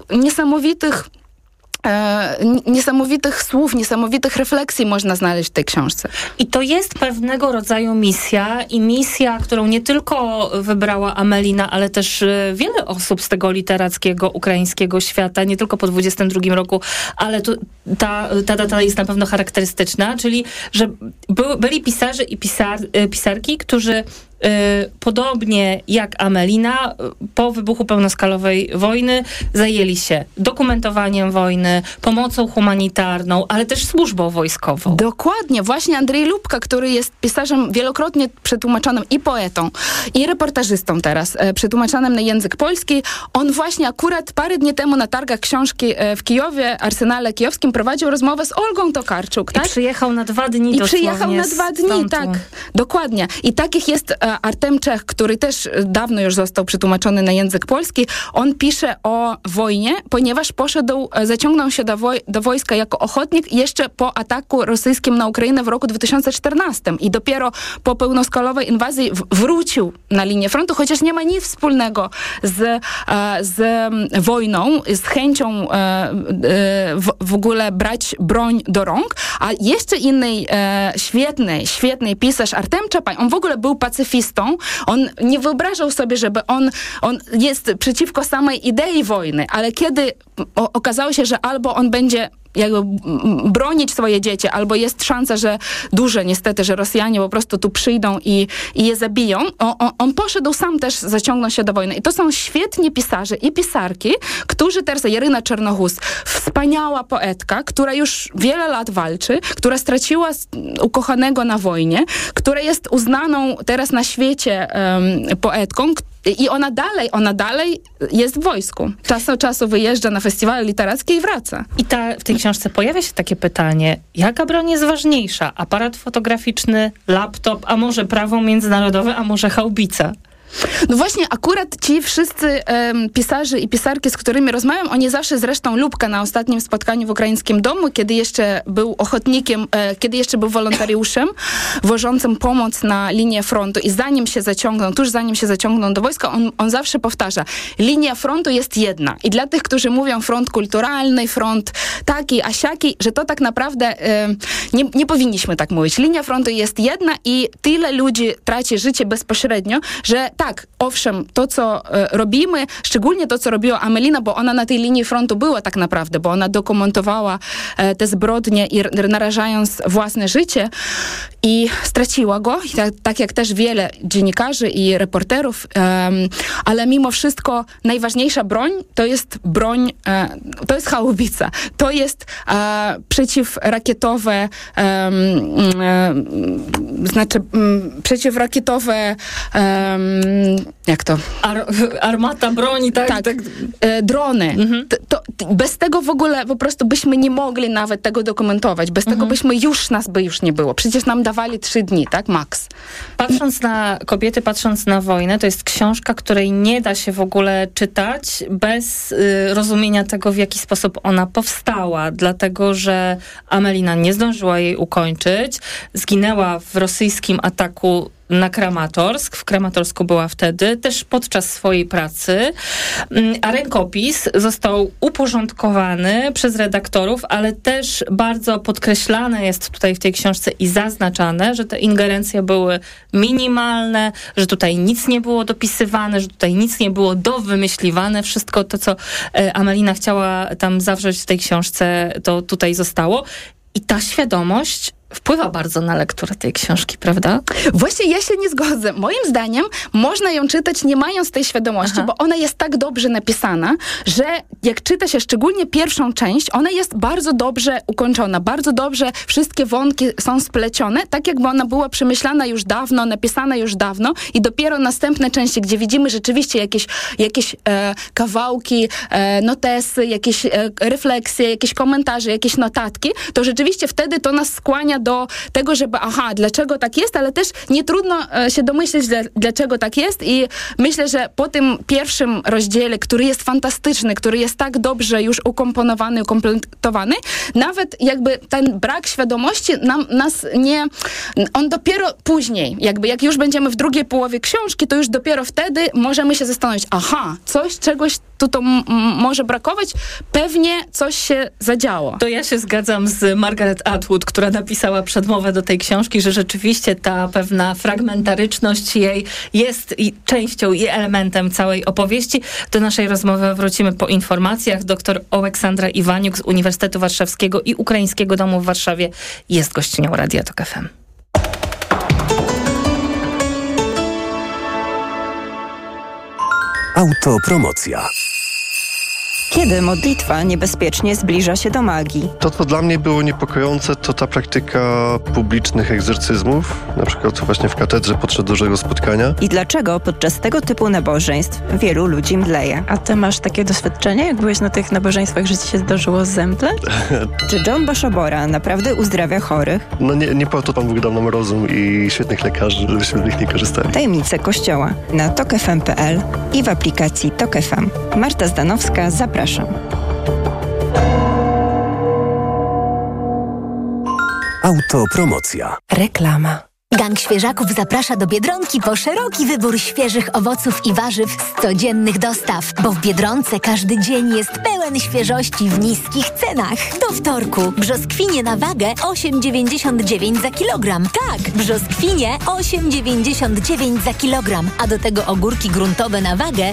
S13: niesamowitych słów, niesamowitych refleksji można znaleźć w tej książce.
S21: I to jest pewnego rodzaju misja, którą nie tylko wybrała Amelina, ale też wiele osób z tego literackiego, ukraińskiego świata, nie tylko po 22 roku, ale ta data jest na pewno charakterystyczna, czyli że byli pisarze i pisarki, którzy podobnie jak Amelina, po wybuchu pełnoskalowej wojny zajęli się dokumentowaniem wojny, pomocą humanitarną, ale też służbą wojskową.
S13: Dokładnie. Właśnie Andrzej Lubka, który jest pisarzem wielokrotnie przetłumaczonym i poetą, i reportażystą teraz, przetłumaczonym na język polski, on właśnie akurat parę dni temu na targach książki w Kijowie, Arsenale Kijowskim, prowadził rozmowę z Olgą Tokarczuk. Tak?
S21: I przyjechał na 2 dni
S13: dosłownie. Tak. Dokładnie. I takich jest Artem Czech, który też dawno już został przetłumaczony na język polski. On pisze o wojnie, ponieważ zaciągnął się do wojska jako ochotnik jeszcze po ataku rosyjskim na Ukrainę w roku 2014 i dopiero po pełnoskalowej inwazji wrócił na linię frontu, chociaż nie ma nic wspólnego z wojną, z chęcią w ogóle brać broń do rąk. A jeszcze inny świetny pisarz Artem Czapaj, on w ogóle był pacyfistą. On nie wyobrażał sobie, żeby on jest przeciwko samej idei wojny, ale kiedy okazało się, że albo on będzie jakby bronić swoje dzieci, albo jest szansa, że niestety, że Rosjanie po prostu tu przyjdą i je zabiją. On poszedł sam też, zaciągnął się do wojny. I to są świetni pisarze i pisarki, którzy teraz, Jaryna Czernochus, wspaniała poetka, która już wiele lat walczy, która straciła ukochanego na wojnie, która jest uznaną teraz na świecie poetką, i ona dalej jest w wojsku. Czas od czasu wyjeżdża na festiwale literackie i wraca.
S21: I w tej książce pojawia się takie pytanie, jaka broń jest ważniejsza? Aparat fotograficzny, laptop, a może prawo międzynarodowe, a może haubica?
S13: No właśnie, akurat ci wszyscy pisarze i pisarki, z którymi rozmawiam, oni zawsze, zresztą Lubka na ostatnim spotkaniu w Ukraińskim Domu, kiedy jeszcze był ochotnikiem, kiedy jeszcze był wolontariuszem, wożącym pomoc na linię frontu i tuż zanim się zaciągną do wojska, on zawsze powtarza, linia frontu jest jedna. I dla tych, którzy mówią front kulturalny, front taki, a siaki, że to tak naprawdę nie powinniśmy tak mówić. Linia frontu jest jedna i tyle ludzi traci życie bezpośrednio, że tak, owszem, to co robimy, szczególnie to co robiła Amelina, bo ona na tej linii frontu była tak naprawdę, bo ona dokumentowała te zbrodnie i narażając własne życie i straciła go, tak jak też wiele dziennikarzy i reporterów, ale mimo wszystko najważniejsza broń to jest haubica, to jest przeciwrakietowe jak to?
S21: Armata broni, tak?
S13: Tak. Drony. Mhm. Bez tego w ogóle po prostu byśmy nie mogli nawet tego dokumentować. Bez tego nas by już nie było. Przecież nam dawali 3 dni, tak? Max.
S21: Patrząc na kobiety, patrząc na wojnę, to jest książka, której nie da się w ogóle czytać bez rozumienia tego, w jaki sposób ona powstała, dlatego, że Amelina nie zdążyła jej ukończyć, zginęła w rosyjskim ataku na Kramatorsk. W Kramatorsku była wtedy, też podczas swojej pracy, a rękopis został uporządkowany przez redaktorów, ale też bardzo podkreślane jest tutaj w tej książce i zaznaczane, że te ingerencje były minimalne, że tutaj nic nie było dopisywane, że tutaj nic nie było dowymyśliwane. Wszystko to, co Amelina chciała tam zawrzeć w tej książce, to tutaj zostało. I ta świadomość wpływa bardzo na lekturę tej książki, prawda?
S13: Właśnie ja się nie zgodzę. Moim zdaniem można ją czytać nie mając tej świadomości, bo ona jest tak dobrze napisana, że jak czyta się szczególnie pierwszą część, ona jest bardzo dobrze ukończona, bardzo dobrze wszystkie wątki są splecione, tak jakby ona była przemyślana już dawno, napisana już dawno i dopiero następne części, gdzie widzimy rzeczywiście jakieś kawałki, notesy, jakieś refleksje, jakieś komentarze, jakieś notatki, to rzeczywiście wtedy to nas skłania do tego, żeby dlaczego tak jest, ale też nie trudno się domyśleć, dlaczego tak jest i myślę, że po tym pierwszym rozdziale, który jest fantastyczny, który jest tak dobrze już ukomponowany, ukompletowany, nawet jakby ten brak świadomości on dopiero później, jakby jak już będziemy w drugiej połowie książki, to już dopiero wtedy możemy się zastanowić, czegoś tu to może brakować, pewnie coś się zadziało.
S21: To ja się zgadzam z Margaret Atwood, która napisała przedmowę do tej książki, że rzeczywiście ta pewna fragmentaryczność jej jest i częścią i elementem całej opowieści. Do naszej rozmowy wrócimy po informacjach. Dr Oleksandra Iwaniuk z Uniwersytetu Warszawskiego i Ukraińskiego Domu w Warszawie jest gościnią Radia Tok FM.
S1: Autopromocja.
S15: Kiedy modlitwa niebezpiecznie zbliża się do magii?
S16: To, co dla mnie było niepokojące, to ta praktyka publicznych egzorcyzmów, na przykład właśnie w katedrze podczas dużego spotkania.
S15: I dlaczego podczas tego typu nabożeństw wielu ludzi mdleje?
S17: A ty masz takie doświadczenie, jak byłeś na tych nabożeństwach, że ci się zdarzyło zemdleć?
S15: Czy John Bashobora naprawdę uzdrawia chorych?
S16: No nie po to Pan Bóg dał nam rozum i świetnych lekarzy, żebyśmy z nich nie korzystali.
S15: Tajemnice Kościoła na tokfm.pl i w aplikacji Tok FM. Marta Zdanowska, zapraszam.
S1: Autopromocja.
S18: Reklama. Gang Świeżaków zaprasza do Biedronki po szeroki wybór świeżych owoców i warzyw z codziennych dostaw, bo w Biedronce każdy dzień jest pełen świeżości w niskich cenach. Do wtorku brzoskwinie na wagę 8,99 za kilogram. Tak, brzoskwinie 8,99 za kilogram, a do tego ogórki gruntowe na wagę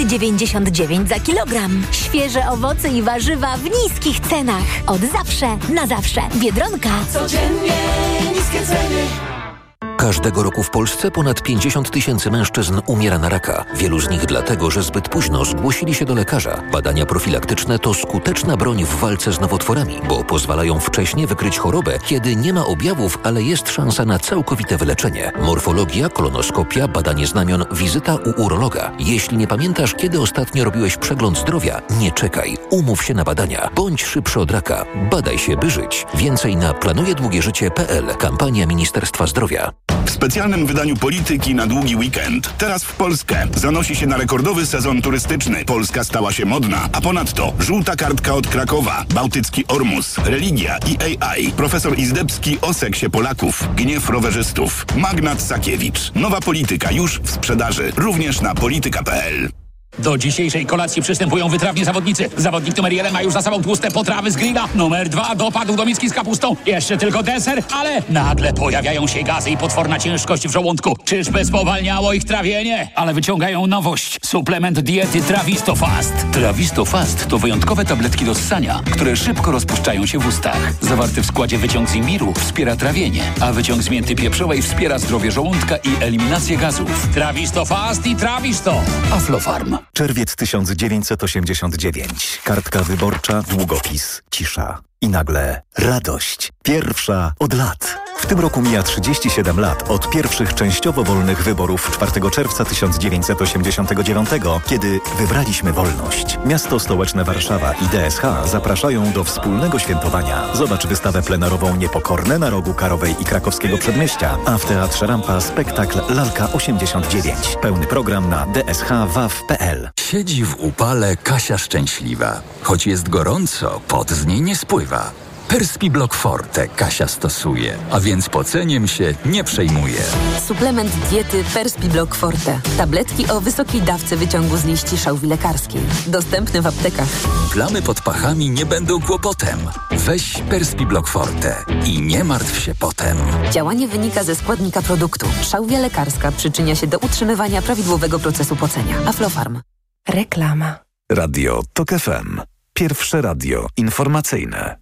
S18: 4,99 za kilogram. Świeże owoce i warzywa w niskich cenach. Od zawsze na zawsze. Biedronka.
S20: Codziennie niskie ceny.
S1: Każdego roku w Polsce ponad 50 000 mężczyzn umiera na raka. Wielu z nich dlatego, że zbyt późno zgłosili się do lekarza. Badania profilaktyczne to skuteczna broń w walce z nowotworami, bo pozwalają wcześnie wykryć chorobę, kiedy nie ma objawów, ale jest szansa na całkowite wyleczenie. Morfologia, kolonoskopia, badanie znamion, wizyta u urologa. Jeśli nie pamiętasz, kiedy ostatnio robiłeś przegląd zdrowia, nie czekaj. Umów się na badania. Bądź szybszy od raka. Badaj się, by żyć. Więcej na planujedługieżycie.pl. Kampania Ministerstwa Zdrowia.
S22: W specjalnym wydaniu Polityki na długi weekend. Teraz w Polskę zanosi się na rekordowy sezon turystyczny. Polska stała się modna, a ponadto żółta kartka od Krakowa, bałtycki Ormus, religia i AI. Profesor Izdebski o seksie Polaków, gniew rowerzystów, magnat Sakiewicz. Nowa Polityka już w sprzedaży, również na polityka.pl.
S27: Do dzisiejszej kolacji przystępują wytrawni zawodnicy. Zawodnik numer 1 ma już za sobą tłuste potrawy z grilla. Numer 2 dopadł do miski z kapustą. Jeszcze tylko deser, ale nagle pojawiają się gazy i potworna ciężkość w żołądku. Czyżby spowalniało ich trawienie? Ale wyciągają nowość. Suplement diety Travistofast. Travistofast to wyjątkowe tabletki do ssania, które szybko rozpuszczają się w ustach. Zawarty w składzie wyciąg z imbiru wspiera trawienie, a wyciąg z mięty pieprzowej wspiera zdrowie żołądka i eliminację gazów. Travistofast i Travisto. Aflofarm.
S1: Czerwiec 1989. Kartka wyborcza, długopis, cisza.
S2: I nagle radość. Pierwsza od lat. W tym roku mija 37 lat od pierwszych częściowo wolnych wyborów 4 czerwca 1989, kiedy wybraliśmy wolność. Miasto stołeczne Warszawa i DSH zapraszają do wspólnego świętowania. Zobacz wystawę plenarową Niepokorne na rogu Karowej i Krakowskiego Przedmieścia, a w Teatrze Rampa spektakl Lalka 89. Pełny program na dshwaw.pl.
S3: Siedzi w upale Kasia szczęśliwa. Choć jest gorąco, pot z niej nie spływa. Perspiblock Forte Kasia stosuje, a więc poceniem się nie przejmuje.
S10: Suplement diety Perspiblock Forte. Tabletki o wysokiej dawce wyciągu z liści szałwi lekarskiej. Dostępne w aptekach.
S3: Plamy pod pachami nie będą kłopotem. Weź Perspiblock Forte i nie martw się potem.
S10: Działanie wynika ze składnika produktu. Szałwia lekarska przyczynia się do utrzymywania prawidłowego procesu pocenia. Aflofarm.
S14: Reklama.
S19: Radio TOK FM. Pierwsze radio informacyjne.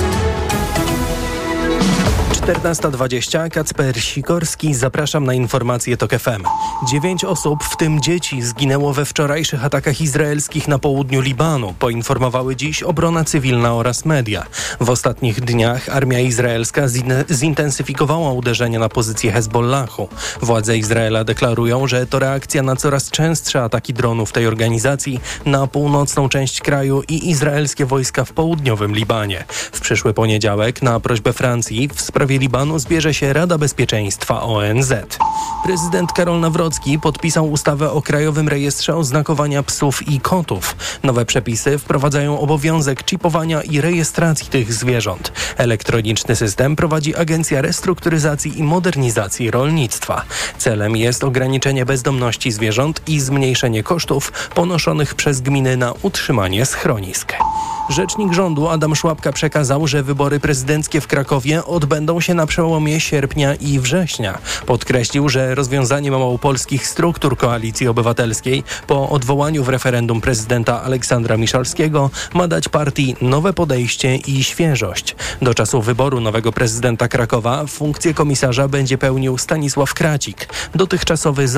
S23: 14:20, Kacper Sikorski, zapraszam na informacje TOK FM. 9 osób, w tym dzieci, zginęło we wczorajszych atakach izraelskich na południu Libanu, poinformowały dziś obrona cywilna oraz media. W ostatnich dniach armia izraelska zintensyfikowała uderzenia na pozycje Hezbollahu. Władze Izraela deklarują, że to reakcja na coraz częstsze ataki dronów tej organizacji na północną część kraju i izraelskie wojska w południowym Libanie. W przyszły poniedziałek na prośbę Francji w sprawie Libanu zbierze się Rada Bezpieczeństwa ONZ. Prezydent Karol Nawrocki podpisał ustawę o Krajowym Rejestrze Oznakowania Psów i Kotów. Nowe przepisy wprowadzają obowiązek czipowania i rejestracji tych zwierząt. Elektroniczny system prowadzi Agencja Restrukturyzacji i Modernizacji Rolnictwa. Celem jest ograniczenie bezdomności zwierząt i zmniejszenie kosztów ponoszonych przez gminy na utrzymanie schronisk. Rzecznik rządu Adam Szłapka przekazał, że wybory prezydenckie w Krakowie odbędą się na przełomie sierpnia i września. Podkreślił, że rozwiązanie małopolskich struktur Koalicji Obywatelskiej po odwołaniu w referendum prezydenta Aleksandra Miszalskiego ma dać partii nowe podejście i świeżość. Do czasu wyboru nowego prezydenta Krakowa funkcję komisarza będzie pełnił Stanisław Kracik, dotychczasowy